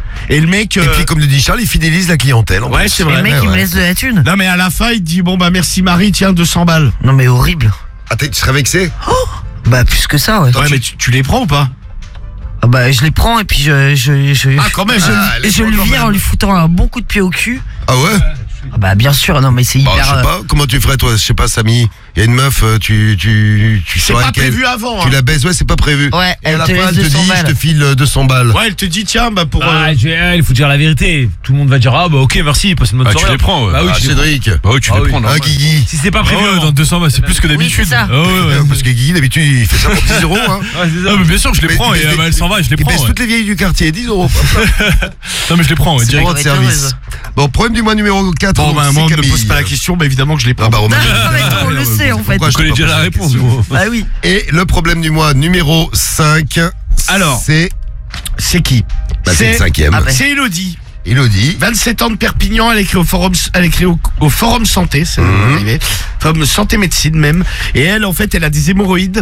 Et le mec. Et euh, puis, comme le dit Charles, il fidélise la clientèle. en Ouais, plus. c'est Et vrai. le mec, ouais, il me ouais. laisse de la thune. Non, mais à la fin, il dit bon bah merci Marie, tiens deux cents balles. Non, mais horrible. Ah, t'es- tu serais vexé? Bah, plus que ça, ouais. Ouais, mais tu, tu les prends ou pas? Ah bah, je les prends et puis je, je, je, Ah, quand même. je, Ah, et les je prends le quand vire même. en lui foutant un bon coup de pied au cul. Ah ouais? Ah bah, bien sûr, non, mais c'est Bah, hyper. je sais euh, pas, comment tu ferais toi? Je sais pas, Samy. Il y a une meuf, euh, tu, tu, tu C'est saurais pas qu'elle- prévu avant. Tu hein. la baises, ouais, c'est pas prévu. Ouais, Et à elle la te fin, laisse elle te deux cents dit, je balles. te file euh, deux cents balles. Ouais, elle te dit tiens bah pour. Ah, euh, je- ah, il faut dire la vérité. Tout le monde va dire ah bah ok merci, passe une bonne Ah, soirée. tu les prends, ouais. Bah oui, Ah, tu les prends. Cédric. Bah oui, tu Ah les oui. prends. Ah, normal. Guigui. Si c'est pas prévu Ah ouais, avant. dans deux cents balles, c'est plus que Oui, d'habitude. c'est ça. Ah ouais, ouais. Euh, Parce que Guigui, d'habitude, il fait ça pour dix euros. Hein. Ouais, c'est ça. Ah, mais bien sûr, je les Mais- prends mais- et euh, bah, elle s'en va, je les Il prends. baisse ouais. toutes les vieilles du quartier, dix euros. Non, mais je les prends, ouais, C'est direct. pour votre Ouais, service. heureuse. Bon, problème du mois numéro quatre. Bon donc, bah c'est moi on ne me Camille. pose pas la question, mais évidemment que je les prends. Ah bah, Romain. Ah, mais on le sait, en fait. Pourquoi Je je connais t'ai déjà pas la posé réponse, question moi. Bah oui. Et le problème du mois numéro cinq. Alors. C'est. C'est qui? Bah, c'est le C'est cinquième. Ah bah. c'est Elodie. Elodie. vingt-sept ans de Perpignan, elle écrit au forum, elle écrit au, au forum santé, c'est Mhm. arrivé. Forum santé médecine même. Et elle, en fait, elle a des hémorroïdes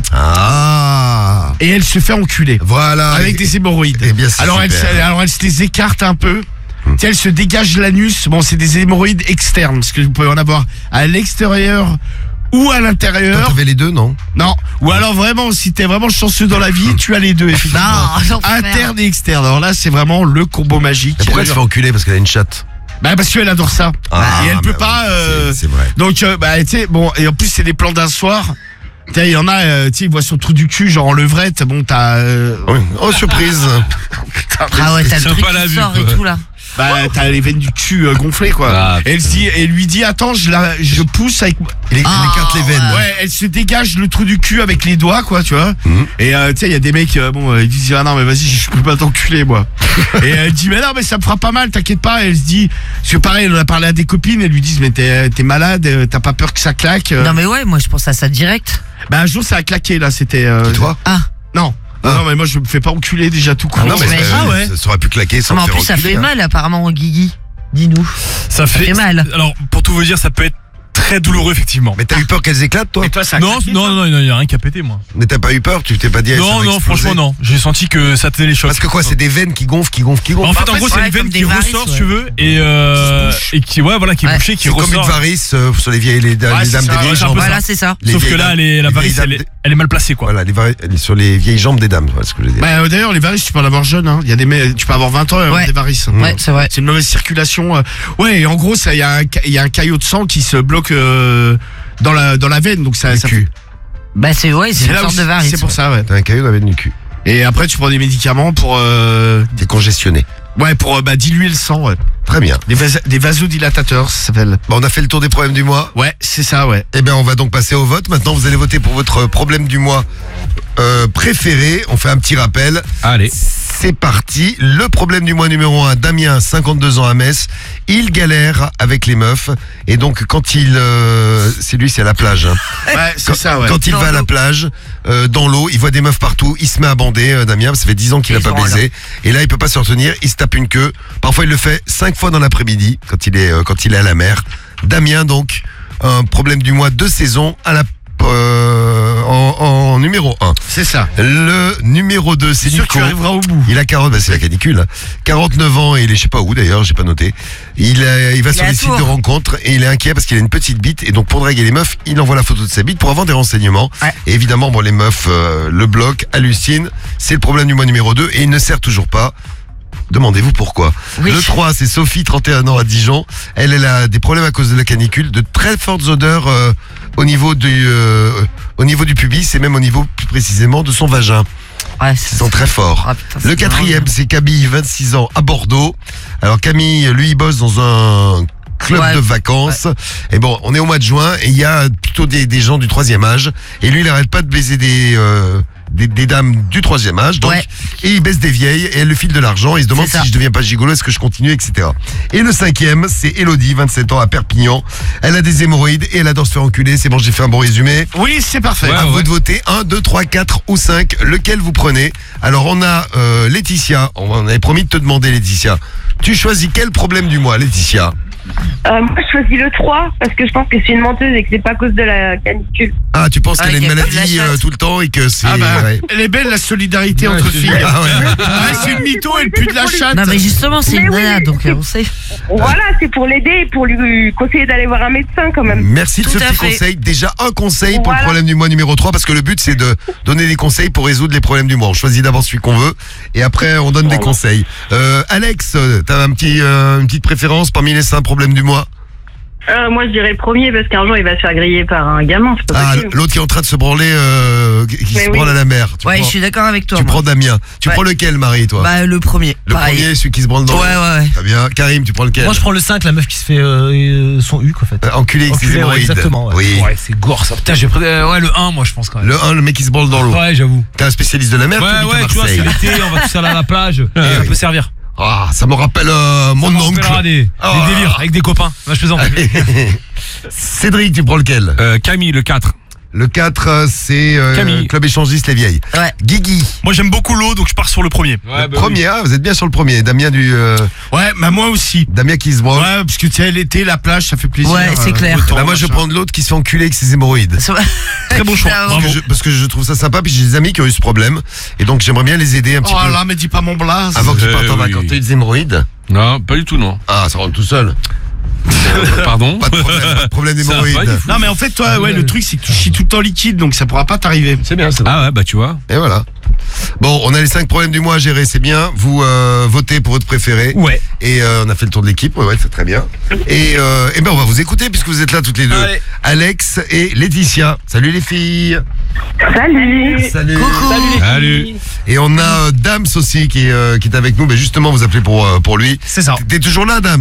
Ah. et elle se fait enculer Voilà. avec Et- des hémorroïdes. Eh bien, c'est alors elle, super. se- alors elle se les écarte un peu. Tu sais, elle se dégage l'anus. Bon, c'est des hémorroïdes externes parce que vous pouvez en avoir à l'extérieur ou à Toi, l'intérieur. t'avais les deux, non? Non. Ou alors vraiment, si t'es vraiment chanceux dans la vie, tu as les deux effectivement. Non, l'enfer. Interne et externe. Alors là, c'est vraiment le combo magique. Et pourquoi elle se fait enculer? Parce qu'elle a une chatte. Bah parce qu'elle adore ça. Ah, et elle peut bah pas. oui, euh, c'est- C'est vrai. Donc, euh, bah, tu sais, bon, et en plus, c'est des plans d'un soir. Tu sais, il y en a, euh, tu sais, ils voient son trou du cul, genre en levrette. Bon, t'as. Euh, Oui. Oh, surprise. Ah ouais, t'as le C'est truc pas la qui vue, sort quoi. et tout là. bah, t'as les veines du cul euh, gonflées, quoi. Ah, et elle se dit, et lui dit, attends, je, la, je pousse avec. Il, Ah, il écarte les veines. Ouais, elle se dégage le trou du cul avec les doigts, quoi, tu vois. Mhm. Et euh, tu sais, il y a des mecs, euh, bon, euh, ils disent, ah non, mais vas-y, je peux pas t'enculer, moi. Et elle dit, mais non, mais ça me fera pas mal, t'inquiète pas. Et elle se dit, parce que pareil, elle en a parlé à des copines, elles lui disent, mais t'es t'es malade, euh, t'as pas peur que ça claque. euh. Non mais ouais, moi je pense à ça direct. Bah, un jour, ça a claqué, là, c'était. euh, Et toi? Ah. Non. Ah. Non, mais moi, je me fais pas enculer déjà tout court. Ah non, mais t'imagines ça, Ah ouais. ça aurait pu claquer sans Mais en te faire plus ça enculer, fait hein. mal apparemment Guigui. Dis-nous. Ça fait mal. Alors, pour tout vous dire, ça peut être très douloureux, effectivement. Mais t'as eu peur qu'elles éclatent, toi? Et toi, ça a Non, claqué, non, toi non, non, il n'y a rien qu'à péter, moi. Mais t'as pas eu peur? Tu t'es pas dit, eh, ça Non, va non, exploser? franchement, non. J'ai senti que ça tenait les chocs. Parce que quoi, c'est des veines qui gonflent, qui gonflent, qui gonflent. En fait, En en fait, gros, c'est c'est ouais, une veine comme qui des varices, ressort, si ouais. tu veux, et, euh, Qui se bouche. et qui, ouais, voilà, qui est Ouais. bouchée, qui C'est comme une ressort. varice euh, sur les vieilles, les, les dames c'est ça, des ouais, vieilles c'est un jambes. peu Voilà, c'est ça. Les Sauf que vieilles là, dames- elle est- la les varice, vieilles elle est, dames- elle est mal placée, quoi. Voilà, les vari- sur les vieilles jambes des dames, voilà ce que je veux dire. Bah, euh, d'ailleurs, les varices, tu peux en avoir jeune, hein. Il y a des mecs, tu peux avoir vingt ans et avoir Ouais. des varices. Mmh. Ouais, c'est vrai. C'est une mauvaise circulation. euh. Ouais, et en gros, ça, il y a un, ca- il y a un caillot de sang qui se bloque, euh, dans la, dans la veine, donc ça, Le ça cul. fait- Bah c'est ouais, c'est une là où sorte de varice. C'est pour ça, ouais. T'as un caillou dans la veine du cul. Et après, tu prends des médicaments pour, euh, T'es congestionné. ouais, pour, euh, bah, diluer le sang, ouais. Très bien. Des, vas- des vasodilatateurs, ça s'appelle. Bon, on a fait le tour des problèmes du mois. Ouais, c'est ça, ouais. Eh bien, on va donc passer au vote. Maintenant, vous allez voter pour votre problème du mois euh, préféré. On fait un petit rappel. Allez. C'est parti. Le problème du mois numéro un, Damien, cinquante-deux ans à Metz. Il galère avec les meufs. Et donc, quand il... euh, c'est lui, c'est à la plage. hein. Ouais, c'est Quand, ça, ouais. quand il Dans va à la l'eau. plage, euh, dans l'eau, il voit des meufs partout. Il se met à bander, euh, Damien. Ça fait dix ans qu'il Et n'a pas ils sont baisé. Et là, il peut pas se retenir. Il se tape une queue. Parfois, il le fait cinq fois dans l'après-midi, quand il est, euh, quand il est à la mer. Damien, donc, un problème du mois de saison à la, euh, en, en numéro un. C'est ça. Le numéro deux, c'est C'est sûr que Nico. tu arriveras au bout. Il a quarante, bah c'est la canicule. hein. quarante-neuf ans et il est je sais pas où d'ailleurs, j'ai pas noté. Il, a- il va Il sur est à les sites Tours. de rencontres et il est inquiet parce qu'il a une petite bite et donc pour draguer les meufs, il envoie la photo de sa bite pour avoir des renseignements. Ouais. Et évidemment, bon les meufs euh, le bloquent, hallucinent. C'est le problème du mois numéro deux et il ne sert toujours pas. Demandez-vous pourquoi. Oui. Le trois, c'est Sophie, trente et un ans à Dijon. Elle, elle a des problèmes à cause de la canicule, de très fortes odeurs euh, au niveau du euh, au niveau du pubis et même au niveau plus précisément de son vagin. Ouais, Ils c'est sont très forts. Ah, putain, c'est Le quatrième, dingue. c'est Camille, vingt-six ans, à Bordeaux. Alors Camille, lui, il bosse dans un club Ouais. de vacances. Et bon, on est au mois de juin et il y a plutôt des, des gens du troisième âge. Et lui, il n'arrête pas de baiser des, euh, des, des dames du troisième âge. Donc, Ouais. et il baisse des vieilles et elle le file de l'argent. Il se demande C'est ça. si je deviens pas gigolo, est-ce que je continue, et cetera. Et le cinquième, c'est Elodie, vingt-sept ans, à Perpignan. Elle a des hémorroïdes et elle adore se faire enculer. C'est bon, j'ai fait un bon résumé. Oui, c'est parfait. Ouais, À vous de voter un, deux, trois, quatre ou cinq, lequel vous prenez. Alors on a euh, Laetitia, on avait promis de te demander Laetitia. Tu choisis quel problème du mois Laetitia? Euh, moi, je choisis le trois parce que je pense que c'est une menteuse et que c'est pas à cause de la canicule. Ah, tu penses Ah, qu'elle a qu'il une y a plus de maladie la euh, chatte. tout le temps et que c'est... Ah bah, ouais. elle est belle la solidarité Ouais, entre c'est filles. bien. Ah ouais. Ouais, c'est une mytho, elle pue de la chatte. Non, mais justement, c'est Mais une oui, nana, mais donc c'est- euh, on sait. Voilà, c'est pour l'aider et pour lui conseiller d'aller voir un médecin quand même. Merci de Tout ce à petit fait. conseil. Déjà un conseil pour Voilà. le problème du mois numéro trois, parce que le but c'est de donner des conseils pour résoudre les problèmes du mois. On choisit d'abord celui qu'on veut et après on donne des Voilà. conseils. Euh, Alex, euh, t'as un petit, euh, une petite préférence parmi les cinq problèmes du mois? Euh, moi, je dirais le premier parce qu'un jour, il va se faire griller par un gamin. C'est pas Ah, possible. l'autre qui est en train de se branler, euh, qui qui Mais se oui. branle à la mer. Tu Ouais, prends, je suis d'accord avec toi. tu moi. prends Damien. Tu Ouais. prends lequel, Marie, toi? Bah, le premier. Le pareil. premier, celui qui se branle dans Ouais, l'eau. ouais, ouais. Très bien. Karim, tu prends lequel? Moi, je prends le cinq, la meuf qui se fait euh, son huc, en fait. Euh, Enculé avec ses Enculé, ouais, hémorroïdes. exactement. Ouais, Oui. Ouais, c'est gore ça. Putain, j'ai pris. euh, ouais, le un, moi, je pense quand même. Le un, le mec qui se branle dans l'eau. Ouais, j'avoue. T'es un spécialiste de la mer, Ouais, tu habites à ouais, tu vois, Marseille. c'est l'été, on va tous aller à la plage. Ça oui. peut servir. Ah, ça me rappelle euh, mon On oncle. rappellera des, Ah. des délires avec des copains. Moi, je plaisante. Cédric, tu prends lequel? Euh, Camille, le quatre. Le quatre, euh, c'est euh, Camille. Club Échangiste Les Vieilles. Ouais. Guigui, Moi j'aime beaucoup l'eau, donc je pars sur le premier. le premier, ah, vous êtes bien sur le premier. Damien du euh, Ouais, bah moi aussi. Damien qui se branle. Ouais, parce que tu sais, l'été, la plage, ça fait plaisir. Ouais, c'est clair. autant, Bah, moi, je vais machin. prendre l'autre qui se fait enculer avec ses hémorroïdes. Ça va. Très bon choix. Bravo. Parce que, je, parce que je trouve ça sympa, puis j'ai des amis qui ont eu ce problème. Et donc, j'aimerais bien les aider un petit Oh peu. là, mais dis pas mon blaze. Avant que tu Euh, partes en oui. vacances. T'as eu des hémorroïdes? Non, pas du tout, non. Ah, ça rentre tout seul. Pardon. Pas de problème, pas de problème Ça va pas, d'hémorroïdes. il faut- Non, mais en fait, toi, ouais, le truc, c'est que tu chies tout le temps liquide, donc ça pourra pas t'arriver. C'est bien, ça. Ah ouais, bah tu vois. Et voilà. Bon, on a les cinq problèmes du mois à gérer, c'est bien. Vous euh, votez pour votre préféré. Ouais. Et euh, on a fait le tour de l'équipe, ouais, ouais, c'est très bien. Et, euh, et ben on va vous écouter puisque vous êtes là toutes les deux. Allez. Alex et Laetitia. Salut les filles. Salut. Salut. Coucou. Salut. Et on a euh, Dams aussi qui est, euh, qui est avec nous. Mais justement, vous appelez pour, euh, pour lui. C'est ça. T'es toujours là, Dams?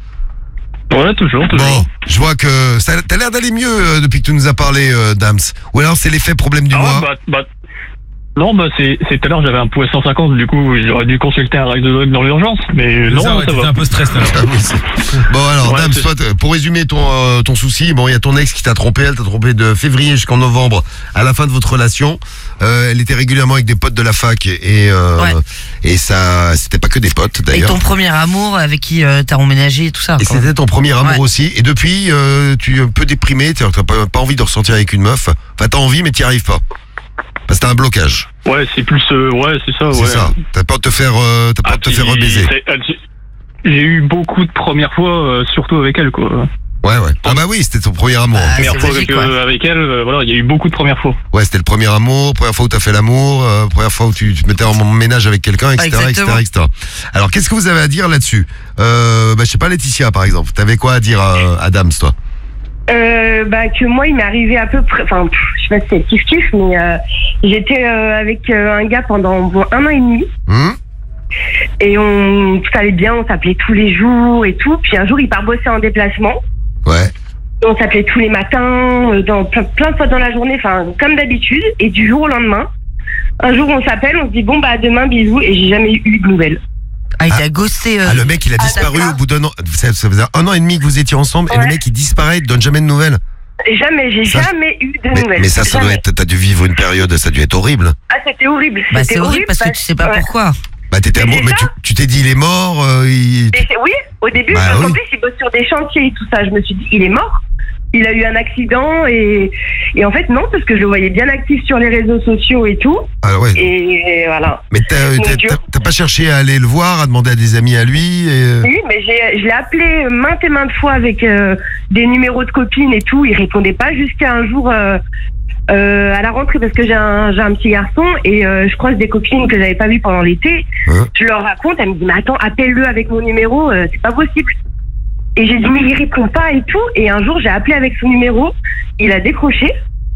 Ouais, toujours, toujours. Bon, je vois que ça t'as l'air d'aller mieux euh, depuis que tu nous as parlé, euh, Dams. Ou alors c'est l'effet problème du Ah mois. ouais, bah, bah, non, bah, c'est, c'est tout à l'heure, j'avais un pouls à cent cinquante, du coup, j'aurais dû consulter un radiologue dans l'urgence, mais non, ça, ça, ouais, t'étais va. un peu stress là. Ah oui, c'est- bon alors, Ouais, Dams, c'est- toi, t- pour résumer ton, euh, ton souci, bon, il y a ton ex qui t'a trompé, elle t'a trompé de février jusqu'en novembre, à la fin de votre relation. Euh, elle était régulièrement avec des potes de la fac et euh, Ouais. et ça, c'était pas que des potes Et d'ailleurs. ton premier amour avec qui euh, t'as emménagé et tout ça. Et quand même. c'était ton premier amour Ouais. aussi. Et depuis, euh, tu es un peu déprimé, t'as t'as pas, pas envie de ressortir avec une meuf. Enfin, t'as envie, mais t'y arrives pas. Parce que t'as un blocage. Ouais, c'est plus, euh, ouais, c'est ça, C'est ouais. ça. T'as peur de te faire, euh, t'as peur Ah, de te puis, faire rebaiser. c'est- elle- j'ai- J'ai eu beaucoup de premières fois, euh, surtout avec elle, quoi. Ouais, ouais. Ah bah oui, c'était ton premier amour. Ah, Première c'est fois logique, avec, ouais. euh, avec elle, euh, voilà, il y a eu beaucoup de premières fois. Ouais, c'était le premier amour, première fois où t'as fait l'amour, euh, première fois où tu, tu te mettais en ménage avec quelqu'un, et cetera, et cetera, Exactement. et cetera. Alors, qu'est-ce que vous avez à dire là-dessus? Euh, bah, je sais pas, Laetitia, par exemple. T'avais quoi à dire à, à Dams, toi? Euh, bah que moi il m'est arrivé à peu près, enfin pff, je sais pas si c'est kiff kiff, mais euh, j'étais euh, avec euh, un gars pendant bon, un an et demi Hum et on tout allait bien, on s'appelait tous les jours et tout. Puis un jour il part bosser en déplacement, Ouais. et on s'appelait tous les matins, euh, dans plein, plein de fois dans la journée, enfin comme d'habitude. Et du jour au lendemain, un jour on s'appelle, on se dit bon bah demain bisous, et j'ai jamais eu de nouvelles. Ah, il t'a ghosté. euh, Ah, le mec, il a Ah, disparu d'accord. au bout d'un an. Ça, ça faisait un an et demi que vous étiez ensemble, et le Ouais. mec, il disparaît, il te donne jamais de nouvelles. Jamais, j'ai Ça, jamais eu de Mais, nouvelles. mais ça, ça doit Jamais. être, t'as dû vivre une période, ça a dû être horrible. Ah c'était horrible. Bah, C'était c'est horrible parce que tu sais pas ouais. pourquoi. Bah, t'étais Mais amoureux, c'est mais tu ça. tu t'es dit, il est mort, euh, il... Et c'est- oui, au début, Bah parce qu'en oui. plus, il bosse sur des chantiers et tout ça. Je me suis dit, il est mort. Il a eu un accident et, et en fait, non, parce que je le voyais bien actif sur les réseaux sociaux et tout. Ah ouais. Et voilà. Mais t'as Mon t'as- Dieu. t'as- t'as pas cherché à aller le voir, à demander à des amis à lui et... Oui, mais j'ai, je l'ai appelé maintes et maintes fois avec euh, des numéros de copines et tout. Il répondait pas jusqu'à un jour euh, euh, à la rentrée parce que j'ai un, j'ai un petit garçon et euh, je croise des copines que j'avais pas vues pendant l'été. Hein Je leur raconte, elle me dit, mais attends, appelle-le avec mon numéro, euh, c'est pas possible. Et j'ai dit, mais il répond pas et tout. Et un jour, j'ai appelé avec son numéro, il a décroché.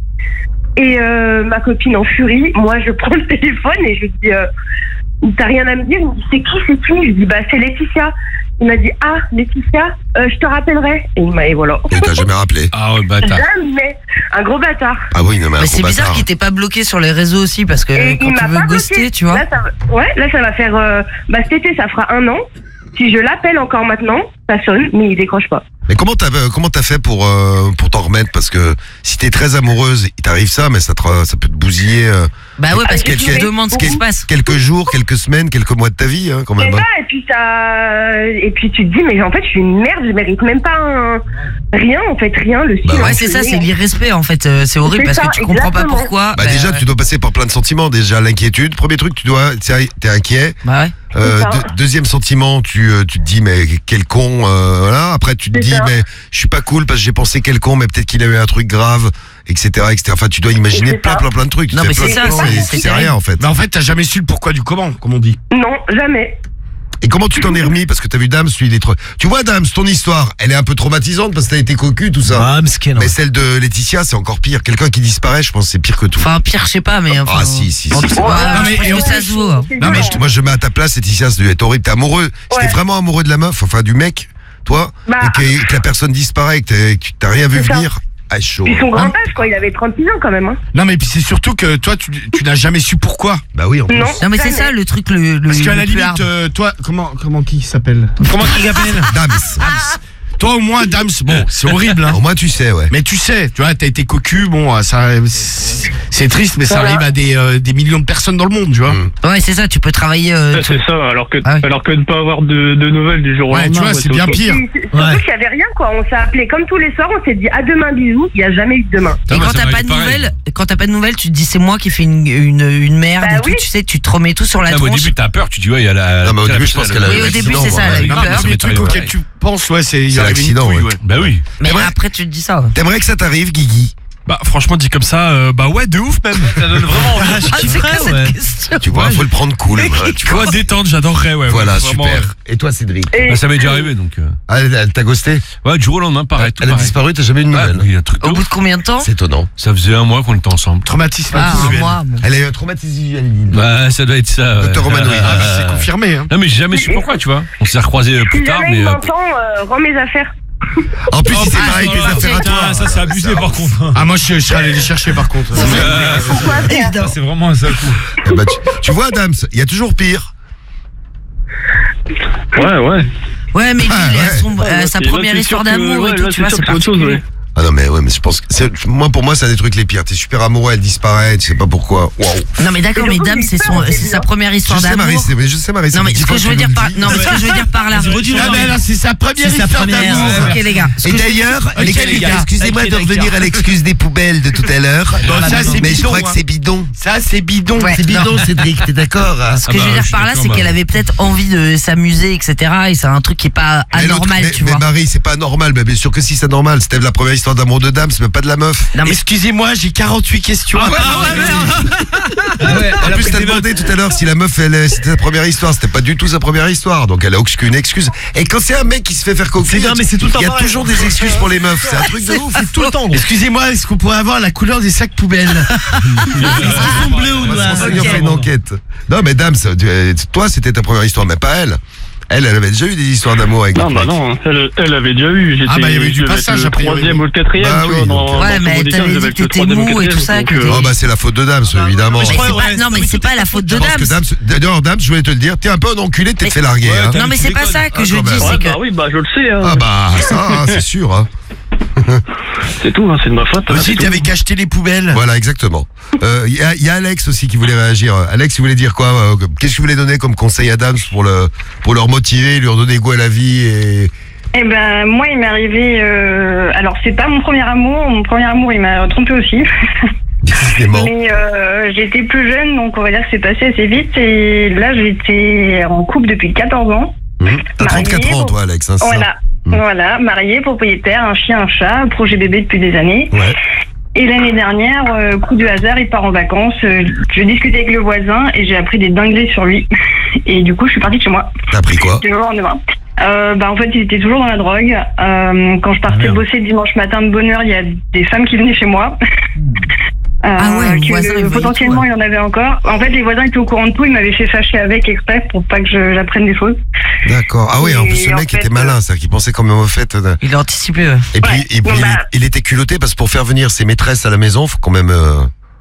Et euh, ma copine en furie, moi je prends le téléphone et je lui dis, euh, t'as rien à me dire? Il me dit, c'est qui, c'est qui? Je lui dis, bah c'est Laetitia. Il m'a dit, ah Laetitia, euh, je te rappellerai. Et il m'a, et voilà. Et t'as jamais rappelé. Ah ouais, bâtard. Jamais. Un gros bâtard. Ah oui, non, mais un Mais gros c'est bizarre bâtard. qu'il t'ait pas bloqué sur les réseaux aussi parce que Et quand il tu m'a veux pas ghoster, bloqué. tu vois. Là, ça va, ouais, là, ça va faire. Euh, bah, cet été, ça fera un an. Si je l'appelle encore maintenant, ça sonne, mais il décroche pas. Mais comment t'as euh, comment t'as fait pour euh, pour t'en remettre? Parce que si t'es très amoureuse, il t'arrive ça, mais ça te, ça peut te bousiller. Euh, Bah ouais, parce que tu quelques- te demandes ce qui se passe. quelques jours, quelques semaines, quelques mois de ta vie, hein, quand Et même. bah, hein. et puis ça, et puis tu te dis, mais en fait, je suis une merde, je mérite même pas un... rien, en fait, rien, le Bah silence. Ouais, c'est ça, c'est l'irrespect en fait. Euh, C'est horrible C'est parce ça, que tu comprends pas exactement. pourquoi. Bah, déjà, tu dois passer par plein de sentiments. Déjà, l'inquiétude. Premier truc, tu dois, t'es t'es inquiet. Bah ouais. Euh, C'est ça. deux- deuxième sentiment, tu, euh, tu te dis mais quel con, euh, voilà. Après tu te C'est dis ça. mais je suis pas cool parce que j'ai pensé quel con, mais peut-être qu'il a eu un truc grave, et cetera, et cetera. Enfin, tu dois imaginer C'est plein, ça. plein, plein de trucs. Tu Non, fais mais plein c'est de ça, plans c'est- et c'est tu sais terrible. rien en fait. Mais en fait, t'as jamais su le pourquoi du comment, comme on dit. Non, jamais. Et comment tu t'en es remis? Parce que t'as vu Dams, lui, il est trop... Tu vois, Dams, ton histoire, elle est un peu traumatisante parce que t'as été cocu, tout ça. Ah, mesquin, Mais celle de Laetitia, c'est encore pire. Quelqu'un qui disparaît, je pense que c'est pire que tout. Enfin, pire, je sais pas, mais enfin. Ah, si, si, en si. tout si. cas, Ouais, je mais- pense et en que ça plus- se vaut. C'est Non, mais violent. je, moi, je mets à ta place, Laetitia, ça doit être horrible. T'es amoureux. Si t'es Ouais. vraiment amoureux de la meuf, enfin, du mec, toi, Bah. et que, que la personne disparaît, que t'es- que tu t'as rien vu C'est ça. venir, ah, chaud. Puis son grand âge, quoi, il avait trente-six ans quand même. Hein. Non, mais puis c'est surtout que toi, tu, tu n'as jamais su pourquoi. Bah oui, en plus. Non, Non, mais c'est jamais. ça le truc le. le Parce qu'à la le plus limite, hard. euh, toi, comment, comment qui s'appelle? Comment tu l'appelles? Dams. Toi, au moins, Dams, bon, c'est horrible, hein. Au moins, tu sais, ouais. Mais tu sais, tu vois, t'as été cocu, bon, ça, c'est c'est triste, mais ça Voilà. arrive à des, euh, des millions de personnes dans le monde, tu vois. Mm. Ouais, c'est ça, tu peux travailler. euh, Ouais, c'est ça, alors que, Ah ouais. alors que de pas avoir de, de nouvelles du jour au Ouais, lendemain. tu vois, ouais, c'est bien autre chose. pire. Puis, surtout Ouais. qu'il y avait rien, quoi. On s'est appelé comme tous les soirs, on s'est dit à demain, bisous. Il n'y a jamais eu de demain. Et Ah, bah, quand ça t'as va pas être de pareil. nouvelles, quand t'as pas de nouvelles, tu te dis c'est moi qui ai fait une, une, une merde Bah et tout, oui. tu sais, tu te remets tout sur la Ah, mais au tronche. début, t'as peur, tu dis, ouais, il y a la. Non, mais au la début, je personne, pense qu'elle a Oui, eu au début, l'accident, c'est ça, moi. elle a eu Non, peur. mais ça les m'est trucs arrivé auxquels pareil. tu penses, ouais, c'est, il C'est arrive une l'accident, couille, ouais. ouais. Bah oui. Mais Ouais. après, tu te dis ça. T'aimerais que ça t'arrive, Guigui? Bah franchement dit comme ça, euh, bah ouais de ouf même. Ça donne vraiment envie. Ah, je Ah, c'est kifferais, quoi ouais. cette question? Tu vois, faut le prendre cool. ouais, tu vois. Quoi détente, j'adorerais ouais. Voilà, ouais, vraiment, super. Et toi, Cédric? Et Bah, ça m'est déjà arrivé donc. euh, Ah, elle, elle t'a ghosté? Ouais, du jour au lendemain, pareil. tout Elle a pareil. disparu, t'as jamais eu de Ouais, nouvelles? il y a un truc de Au bout ouf. de combien de temps? C'est étonnant. Ça faisait un mois qu'on était ensemble. Traumatisme Ah, un individuel. mois. bon. Elle a eu un traumatisme visuel. Bah, ça doit être ça. ouais. Docteur Romano, il Ah, a- mais c'est confirmé, hein. Non, mais j'ai jamais su pourquoi, tu vois. On s'est recroisés plus si tard, jamais mais. il euh, m'entend, euh, rends mes affaires. En plus, Oh, il s'est ah, barré avec oh les là, affaires à toi. Putain, ça c'est abusé par contre. Ah, moi, je, je serais allé les chercher, par contre. euh, Pourquoi faire Ça, c'est vraiment un sale coup. Eh bah, tu, tu vois, Dams, il y a toujours pire. Ouais, ouais. Ouais, mais lui, Ah, il a ouais. son- euh, Ouais, sa là, première c'est histoire sûr que- d'amour ouais, et tout, là, tu c'est vois, sûr c'est que c'est autre chose, particulier. ouais. Ah non, mais ouais, mais je pense que c'est- moi, pour moi, c'est un des trucs les pires. T'es super amoureux, elle disparaît, tu sais pas pourquoi. Waouh. Non, mais d'accord, Mais mais surtout, Dame, j'ai c'est peur, son, c'est c'est sa dur. première Je histoire sais, d'amour. Marie, c'est- je sais, Marie. Non, mais ce que je veux dire par, non, mais ce que je veux dire par là. Vas-y, redis-le. Ah, mais là, c'est sa première C'est sa histoire première, d'amour. ouais. Ok, les gars. Ce Et que je- d'ailleurs, Ok, l'excuse- les gars. excusez-moi Ok, de les revenir gars. à l'excuse des poubelles de tout à l'heure. Bon, ça, c'est Mais je bidon, crois que hein. c'est bidon. Ça, c'est bidon. Ouais. C'est bidon, Cédric, t'es d'accord hein? Ce que Ah je bah, veux je dire suis par là, d'accord, c'est bah. qu'elle avait peut-être envie de s'amuser, et cetera. Et c'est un truc qui est pas Mais l'autre- anormal, mais, tu mais vois. Marie, c'est pas normal. Mais bien sûr que si c'est normal. C'était la première histoire d'amour de Dame, c'est même pas de la meuf. Non, mais Excusez-moi, j'ai quarante-huit questions. Ah ouais, En plus, t'as demandé tout à l'heure si la meuf, elle, c'était sa première histoire. C'était pas du tout sa première histoire. Donc, elle a aucune excuse. Et quand c'est un mec qui se fait faire coquille, C'est bien, mais c'est tout le temps il y a pareil. toujours des excuses pour les meufs. C'est un truc de ouf. C'est tout le temps. gros. Excusez-moi, est-ce qu'on pourrait avoir la couleur des sacs poubelles? Ils sont bleus ou On va noirs? se renseigner, on Ok. fait une enquête. Non, mais Dame, ça, tu- euh, toi, c'était ta première histoire, mais pas elle. Elle, elle avait déjà eu des histoires d'amour avec Non, d'autres bah mecs. non, elle, elle avait déjà eu. J'étais, Ah, bah, il y avait eu du je devais être passage, le a priori. troisième ou le quatrième, Bah tu oui, vois, donc, dans, Ouais, dans mais son bouquin, t'avais je devais dit être que le t'étais troisième ou mou et quatrième, tout ça, donc, que euh, t'es- Oh, bah, c'est la faute de Dame, évidemment. Mais je Mais crois, c'est pas, ouais, non, mais mais c'est pas la faute de Je pense que Dame. Dame, d'ailleurs, Dame, je voulais te le dire, t'es un peu un enculé, t'es Mais- fait larguer. Ouais, hein. t'as- Non, mais tu c'est pas déconnes. ça que Ah, je quand dis, même. Ouais, c'est que. bah oui, bah je le sais, hein. Ah, bah, ça, hein, c'est sûr. Hein. C'est tout, hein, c'est de ma faute. hein, Aussi, c'est tout. t'avais qu'acheté les poubelles. Voilà, exactement. Il euh, y, a- y a Alex aussi qui voulait réagir. Alex, il voulait dire quoi euh, Qu'est-ce que tu voulais donner comme conseil à Dams pour, le, pour leur motiver, leur donner goût à la vie et... Eh ben, moi, il m'est arrivé. Euh... Alors, c'est pas mon premier amour. Mon premier amour, il m'a trompé aussi. Décidément. Mais euh, j'étais plus jeune, donc on va dire que c'est passé assez vite. Et là, j'étais en couple depuis quatorze ans. Mmh. T'as trente-quatre Marié, ans, toi, Alex. Hein, c'est ça Voilà. Mm. Voilà, marié, propriétaire, un chien, un chat, projet bébé depuis des années. Ouais. Et l'année dernière, euh, coup de hasard, il part en vacances. Euh, je discutais avec le voisin et j'ai appris des dingueries sur lui. Et du coup, je suis partie de chez moi. T'as appris quoi Du jour au lendemain. Euh, bah en fait, il était toujours dans la drogue. Euh, quand je partais merde. bosser le dimanche matin de bonne heure, il y a des femmes qui venaient chez moi. Euh, Ah ouais, le que, voisin, il voyait potentiellement, tout, ouais. il y en avait encore. En fait, les voisins étaient au courant de tout. Ils m'avaient fait fâcher avec exprès pour pas que je- j'apprenne des choses. D'accord. Ah oui, en Et plus, ce en mec fait, était malin, c'est-à-dire qu'il pensait quand même au fait. de- Il a anticipé, ouais. Et puis, Ouais. et puis Bon, bah- il, il était culotté parce que pour faire venir ses maîtresses à la maison, faut quand même. euh,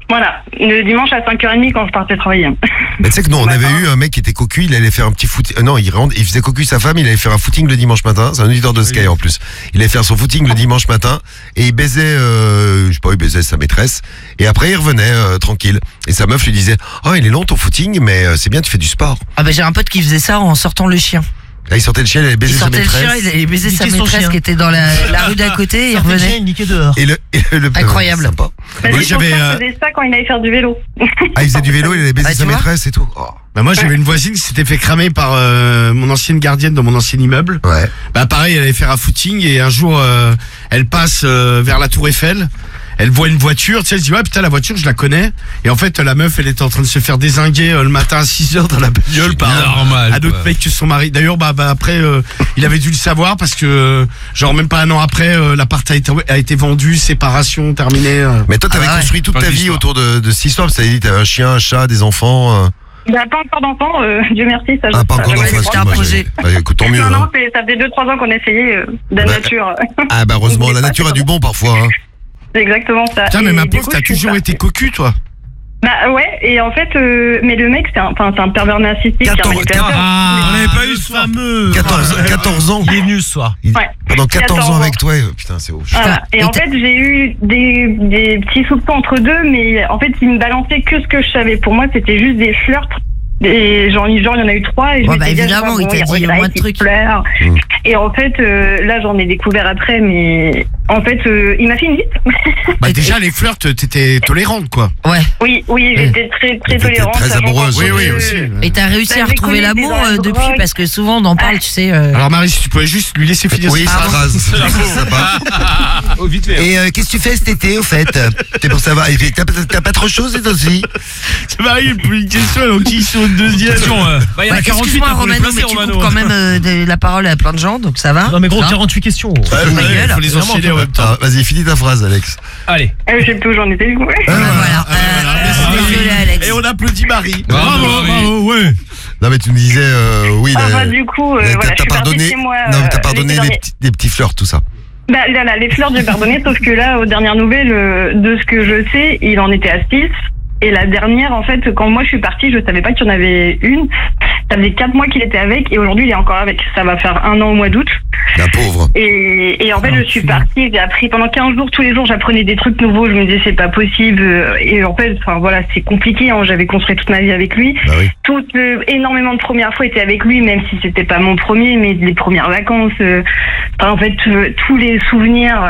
Voilà, le dimanche à cinq heures trente quand je partais travailler. Mais tu sais que non, on avait eu un mec qui était cocu, il allait faire un petit footing. Euh, non, il, rentre, il faisait cocu sa femme, il allait faire un footing le dimanche matin. C'est un auditeur de Sky en plus. Il allait faire son footing le dimanche matin et il baisait, euh, je sais pas, il baisait sa maîtresse. Et après, il revenait euh, tranquille. Et sa meuf lui disait, oh, il est long ton footing, mais euh, c'est bien, tu fais du sport. Ah bah j'ai un pote qui faisait ça en sortant le chien. Là, il sortait le chien, il allait baiser Il sa sortait le maîtresse. chien, il allait baiser sa Niquer son maîtresse chien. qui était dans la, la rue d'à côté et il revenait. Il niquait dehors. Et le, et le Incroyable. euh, sympa. Bah, Moi, c'est pour j'avais, ça que euh, je faisais ça quand il allait faire du vélo. Ah, il faisait du vélo, il allait baiser Ah, tu sa vois maîtresse et tout. Oh. Bah moi j'avais une voisine qui s'était fait cramer par euh, mon ancienne gardienne dans mon ancien immeuble. Ouais. Bah pareil, elle allait faire un footing et un jour euh, elle passe euh, vers la Tour Eiffel. Elle voit une voiture, tu sais, elle se dit ouais putain la voiture je la connais. Et en fait la meuf elle était en train de se faire dézinguer euh, le matin à six heures dans la bagnole par normal, un autre quoi. mec que son mari. D'ailleurs bah, bah après euh, il avait dû le savoir parce que euh, genre même pas un an après euh, l'appart a été, a été vendu, séparation terminée. euh. Mais toi, t'avais Ah ouais. construit toute Pas ta vie d'histoire. autour de, de cette histoire. Ça veut dire, t'avais un chien, un chat, des enfants. Euh... Bah, pas encore d'enfants, euh, Dieu merci. Ça, Ah, je- pas ça, encore je- d'enfants. c'était un excuse-moi, projet. j'ai- Bah, écoute, tant mieux. Non, non, hein. c'est- ça fait deux trois ans qu'on essayait euh, de la Bah, nature. Ah bah heureusement, la nature a du bon parfois. Hein. C'est exactement ça. Putain mais Et ma du pauvre coup, t'as je fais toujours ça. été cocu toi. Bah ouais, et en fait, euh, mais le mec, c'est un, enfin, c'est un pervers narcissique, un quatorze, manipulateur. Ah, On n'avait pas eu le ce soir. fameux. quatorze, quatorze ans. Il est venu ce soir. Il- Ouais. Pendant quatorze ans quatorze avec toi. euh, Putain, c'est ouf. Voilà. Et Et en t'as- fait, j'ai eu des, des petits soupçons entre deux, mais en fait, il me balançait que ce que je savais. Pour moi, c'était juste des flirts. Des, genre, genre, il y en a eu trois. Et je Ouais, m'étais bah, dit, évidemment, ah, il t'a dit, regrette, moins de il trucs. pleure. Mm. Et en fait, euh, là, j'en ai découvert après, mais en fait, euh, il m'a fait une liste. Bah déjà les flirts t'étais tolérante quoi. Ouais. Oui, oui, j'étais très, très T'étais tolérante. très sachant amoureuse. qu'en Oui fait, oui euh, aussi. Et t'as réussi Bah, à j'ai retrouver connu des l'amour dans la euh, depuis drogue. parce que souvent on en parle, tu sais. euh, Alors Marie si tu pouvais juste lui laisser finir Oui, sa sa phrase. phrase. C'est sympa. Oh, vite fait. Et euh, qu'est-ce que tu fais cet été au fait? C'est pour savoir. Et puis, T'as t'as pas trop chaud cette aussi? C'est Marie il pose une question alors qui sont au deuxième. Attention, euh, bah, il y en bah, a quarante-huit excuse-moi hein, pour les Romano, placer, mais tu Romano. coupes quand même euh, de la parole à plein de gens, donc ça va. Non mais gros, Hein quarante-huit questions. Ouais, ta ouais, gueule. faut les Vraiment, enchaîner en même temps. Ah, vas-y, finis ta phrase, Alex. Allez. euh, je sais plus où j'en étais du coup. Ah, bah, voilà. Ah, voilà, Euh, merci, Marie. désolé Alex. Et on applaudit Marie. Bravo, bravo, ouais. Non, mais tu me disais, euh, oui, Ah, la- bah, du coup, euh, la- voilà, t'as je suis partie pardonné. chez moi. Non, mais t'as euh, pardonné l'été les dernier. petits, des petits flirts, tout ça. Bah, là, là, les fleurs, j'ai pardonné, sauf que là, aux dernières nouvelles, euh, de ce que je sais, il en était à six. Et la dernière, en fait, quand moi je suis partie, je savais pas qu'il y en avait une. Ça faisait quatre mois qu'il était avec, et aujourd'hui il est encore avec. Ça va faire un an au mois d'août. La pauvre. Et, et en fait, je suis partie, j'ai appris pendant quinze jours, tous les jours, j'apprenais des trucs nouveaux. Je me disais, c'est pas possible. Et en fait, enfin voilà, c'est compliqué. Hein. J'avais construit toute ma vie avec lui. Bah oui. Tout, euh, énormément de premières fois étaient avec lui, même si c'était pas mon premier, mais les premières vacances. euh, enfin, en fait, euh, tous les souvenirs.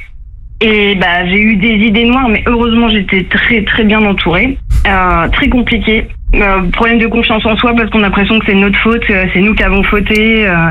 Et bah, j'ai eu des idées noires, mais heureusement, j'étais très très bien entourée. Euh, très compliqué. Euh, problème de confiance en soi parce qu'on a l'impression que c'est notre faute, euh, c'est nous qui avons fauté. Euh,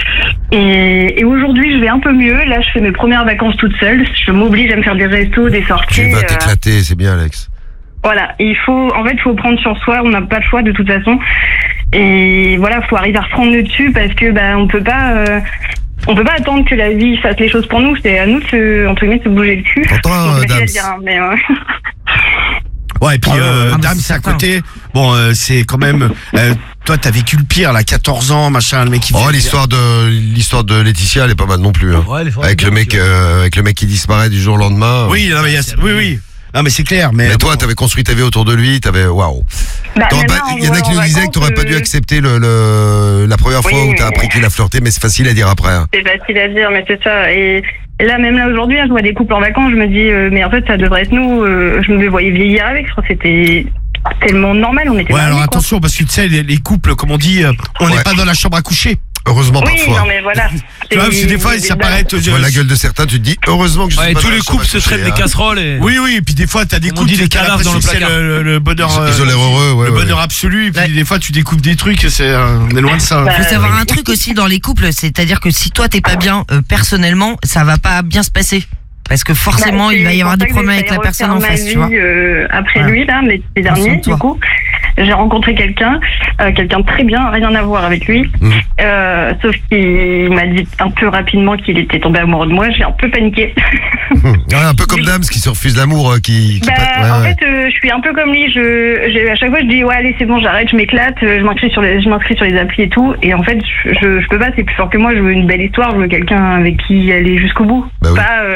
et et aujourd'hui, je vais un peu mieux. Là, je fais mes premières vacances toute seule. Je m'oblige à me faire des restos, des sorties. Tu vas euh, t'éclater, c'est bien, Alex. voilà, il faut, en fait, il faut prendre sur soi. On n'a pas le choix de toute façon. Et voilà, faut arriver à reprendre le dessus parce que bah, on peut pas. Euh, On peut pas attendre que la vie fasse les choses pour nous, c'est à nous de se, entre guillemets, de se bouger le cul. T'entends, C'est euh, facile à Dams dire, hein, mais, euh, Ouais, et puis Ah, euh, ah, mais Dame, c'est c'est à certain. côté. Bon, euh, c'est quand même. Euh, toi, t'as vécu le pire, là, quatorze ans, machin, le mec qui. Oh, fait- l'histoire de l'histoire de Laetitia, elle est pas mal non plus. Hein. Ouais, elle est Avec le mec, euh, avec le mec qui disparaît du jour au lendemain. Oui, non, mais il y a- oui, oui. Non, mais c'est clair. Mais, Mais toi, bon. t'avais construit ta vie autour de lui, t'avais, waouh. bah, T'aurais même pas- là, on Il y en a va qui en nous disaient que vacances, t'aurais pas dû euh, accepter le, le la première fois Oui, où t'as mais- appris qu'il a flirté, mais c'est facile à dire après. Hein. C'est facile à dire, mais c'est ça. Et et là, même là, aujourd'hui, là, je vois des couples en vacances, je me dis, euh, mais en fait, ça devrait être nous. euh, je me voyais vieillir avec, je crois que c'était tellement normal, on était Ouais, mariés, alors quoi. attention, parce que tu sais, les, les couples, comme on dit, euh, on n'est Ouais. pas dans la chambre à coucher. Heureusement Oui, parfois. non, mais voilà. Tu vois, parce que des fois, ça paraît être. Tu vois la gueule de certains, tu te dis heureusement que je suis Ouais, pas tous dans les la chambre couples à se coucher, traitent des hein. casseroles et. Oui, oui, et puis des fois, t'as des Comme on couples dit, des t'as cadavres dans le l'impression que c'est placard. le, le bonheur. Ils ont- euh, ils ont l'air heureux, ouais, le ouais. bonheur absolu, et puis Ouais. des fois, tu découvres des trucs, c'est, euh, on est loin de ça. Bah, Faut savoir un truc aussi dans les couples, c'est-à-dire que si toi t'es pas bien euh, personnellement, ça va pas bien se passer. Parce que forcément, Bah, il va y c'est avoir pour des ça que problèmes avec j'essaie la de personne en refaire ma face, tu vois. vie, euh, après Voilà. lui, là, mais les derniers, Prends soin de toi. du coup, j'ai rencontré quelqu'un, euh, quelqu'un de très bien, rien à voir avec lui. Mm. Euh, sauf qu'il m'a dit un peu rapidement qu'il était tombé amoureux de moi. J'ai un peu paniqué. Ouais, un peu comme Oui. Dams qui se refuse l'amour, euh, qui. qui Bah, passe- ouais, en ouais. fait, euh, je suis un peu comme lui. Je, j'ai- à chaque fois, je dis ouais, allez, c'est bon, j'arrête, je m'éclate, euh, je m'inscris sur les, je m'inscris sur les applis et tout. Et en fait, je, je, je peux pas. C'est plus fort que moi. Je veux une belle histoire. Je veux quelqu'un avec qui aller jusqu'au bout. Bah oui. Pas, euh,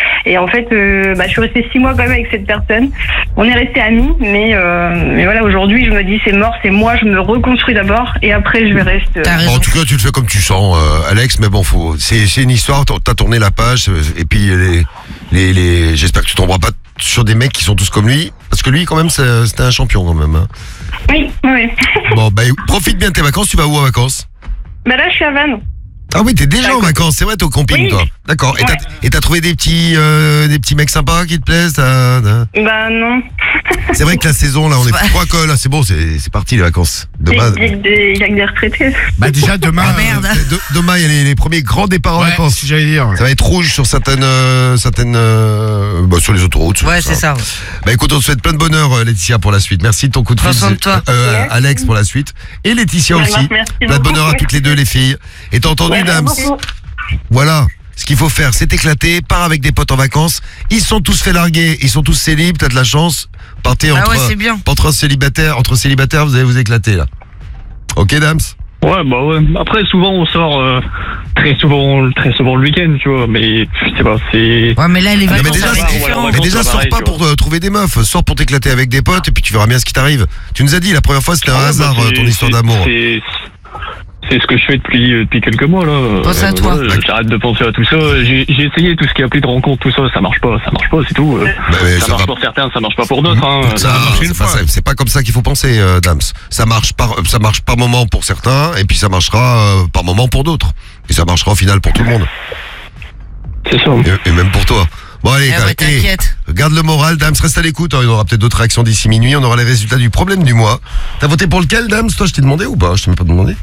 Et en fait, euh, bah, je suis restée six mois quand même avec cette personne. On est restés amis, mais, euh, mais voilà, aujourd'hui, je me dis, c'est mort, c'est moi, je me reconstruis d'abord, et après, je vais rester. Bon, en tout cas, tu le fais comme tu sens, euh, Alex, mais bon, faut, c'est, c'est une histoire, t'as tourné la page, euh, et puis les, les, les, j'espère que tu tomberas pas sur des mecs qui sont tous comme lui, parce que lui, quand même, c'est- c'était un champion, quand même. Hein. Oui, oui. Bon, bah, profite bien de tes vacances, tu vas où en vacances? Bah là, je suis à Vannes. Ah oui, t'es déjà en vacances, c'est vrai, t'es au camping, Oui. toi. D'accord. Et t'as, Ouais. et t'as trouvé des petits, euh, des petits mecs sympas qui te plaisent, t'as- t'as- Bah non. C'est vrai que la saison, là, on est plus trois que là, c'est bon, c'est, c'est parti, les vacances. Demain, Il y a que des, il y a que des retraités. Bah déjà demain. Ah, merde. euh, de- demain, il y a les, les premiers grands départs en Ouais, vacances. c'est ce que j'allais dire. Ça va être rouge sur certaines, euh, certaines, euh, bah, sur les autoroutes. sur Ouais, tout c'est ça. ouais. Bah écoute, on te souhaite plein de bonheur, euh, Laetitia, pour la suite. Merci de ton coup de Prends fil. soin de toi. Euh, Ouais. Alex pour la suite. Et Laetitia Ouais, aussi. merci Plein de beaucoup. bonheur à toutes les deux, les filles. Et t'as entendu, Ouais, Dams? merci beaucoup. Voilà. Ce qu'il faut faire, c'est éclater, pars avec des potes en vacances. Ils sont tous fait larguer, ils sont tous célibes, t'as de la chance. Partez Ah entre, ouais, c'est bien. entre célibataires, entre célibataires, vous allez vous éclater, là. Ok, Dams? Ouais, bah ouais. Après, souvent, on sort euh, très souvent, très souvent le week-end, tu vois. Mais je sais pas, c'est. Ouais, mais là, les mais vacances, déjà, ça va être c'est- différent. ouais, Mais ouais. déjà, c'est sors pareil, pas tu pour euh, trouver des meufs, sors pour t'éclater avec des potes et puis tu verras bien ce qui t'arrive. Tu nous as dit la première fois c'était un Ouais, bah, hasard, euh, c'est- ton histoire c'est- d'amour. C'est c'est ce que je fais depuis, euh, depuis quelques mois là. Pense à toi. voilà, J'arrête de penser à tout ça. J'ai j'ai essayé tout ce qui est appelé de rencontre, tout ça, ça marche pas, ça marche pas, c'est tout. Euh, Bah, mais ça, ça marche va- pour certains, ça marche pas pour d'autres. Hein. Ça, Ça va marcher une c'est pas, fois. ça- c'est pas comme ça qu'il faut penser, euh, Dams. Ça marche par, ça marche par moment pour certains, et puis ça marchera euh, par moment pour d'autres. Et ça marchera au final pour tout le monde. C'est ça. Et, et même pour toi. Bon allez, Eh gars, ouais, et t'inquiète. garde le moral, Dams, reste à l'écoute. hein, il y aura peut-être d'autres réactions d'ici minuit. On aura les résultats du problème du mois. T'as voté pour lequel, Dams? Toi, je t'ai demandé ou pas? Je t'ai même pas demandé.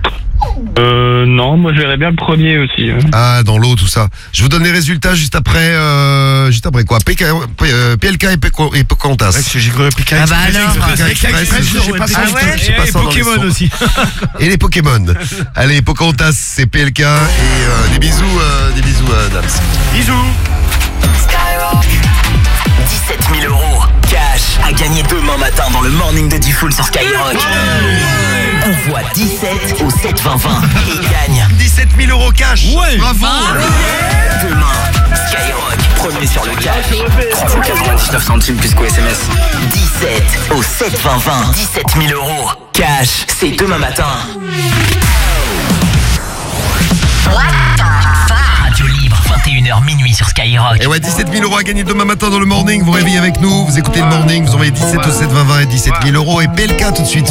Euh, non, moi je verrais bien le premier aussi. hein. Ah, dans l'eau, tout ça. Je vous donne les résultats juste après, euh, juste après quoi? P K, euh, P L K et Péco- et Pocahontas. Ouais, parce que j'ai cru P K Ah bah alors. P K Express, j'ai pas Ah ouais. j'ai pas Et ça dans les Pokémon sons. aussi. Et les Pokémon. Allez, Pocahontas, c'est P L K et euh, des bisous, euh, des bisous, euh, Dams. Bisous. dix-sept mille euros cash à gagner demain matin dans le morning de Diffoul sur Skyrock. Envoie dix-sept au sept vingt vingt et gagne dix-sept mille euros cash. Ouais. Bravo. demain. Skyrock, premier sur le cash. trois cent quatre-vingt-dix-neuf centimes plus qu'au S M S. dix-sept au sept vingt vingt. dix-sept mille euros cash, c'est demain matin. Radio libre, vingt et une heures minuit sur Skyrock. Et ouais, dix-sept mille euros à gagner demain matin dans le morning. Vous réveillez avec nous, vous écoutez le morning, vous envoyez dix-sept au sept vingt vingt et dix-sept mille euros et P L K tout de suite.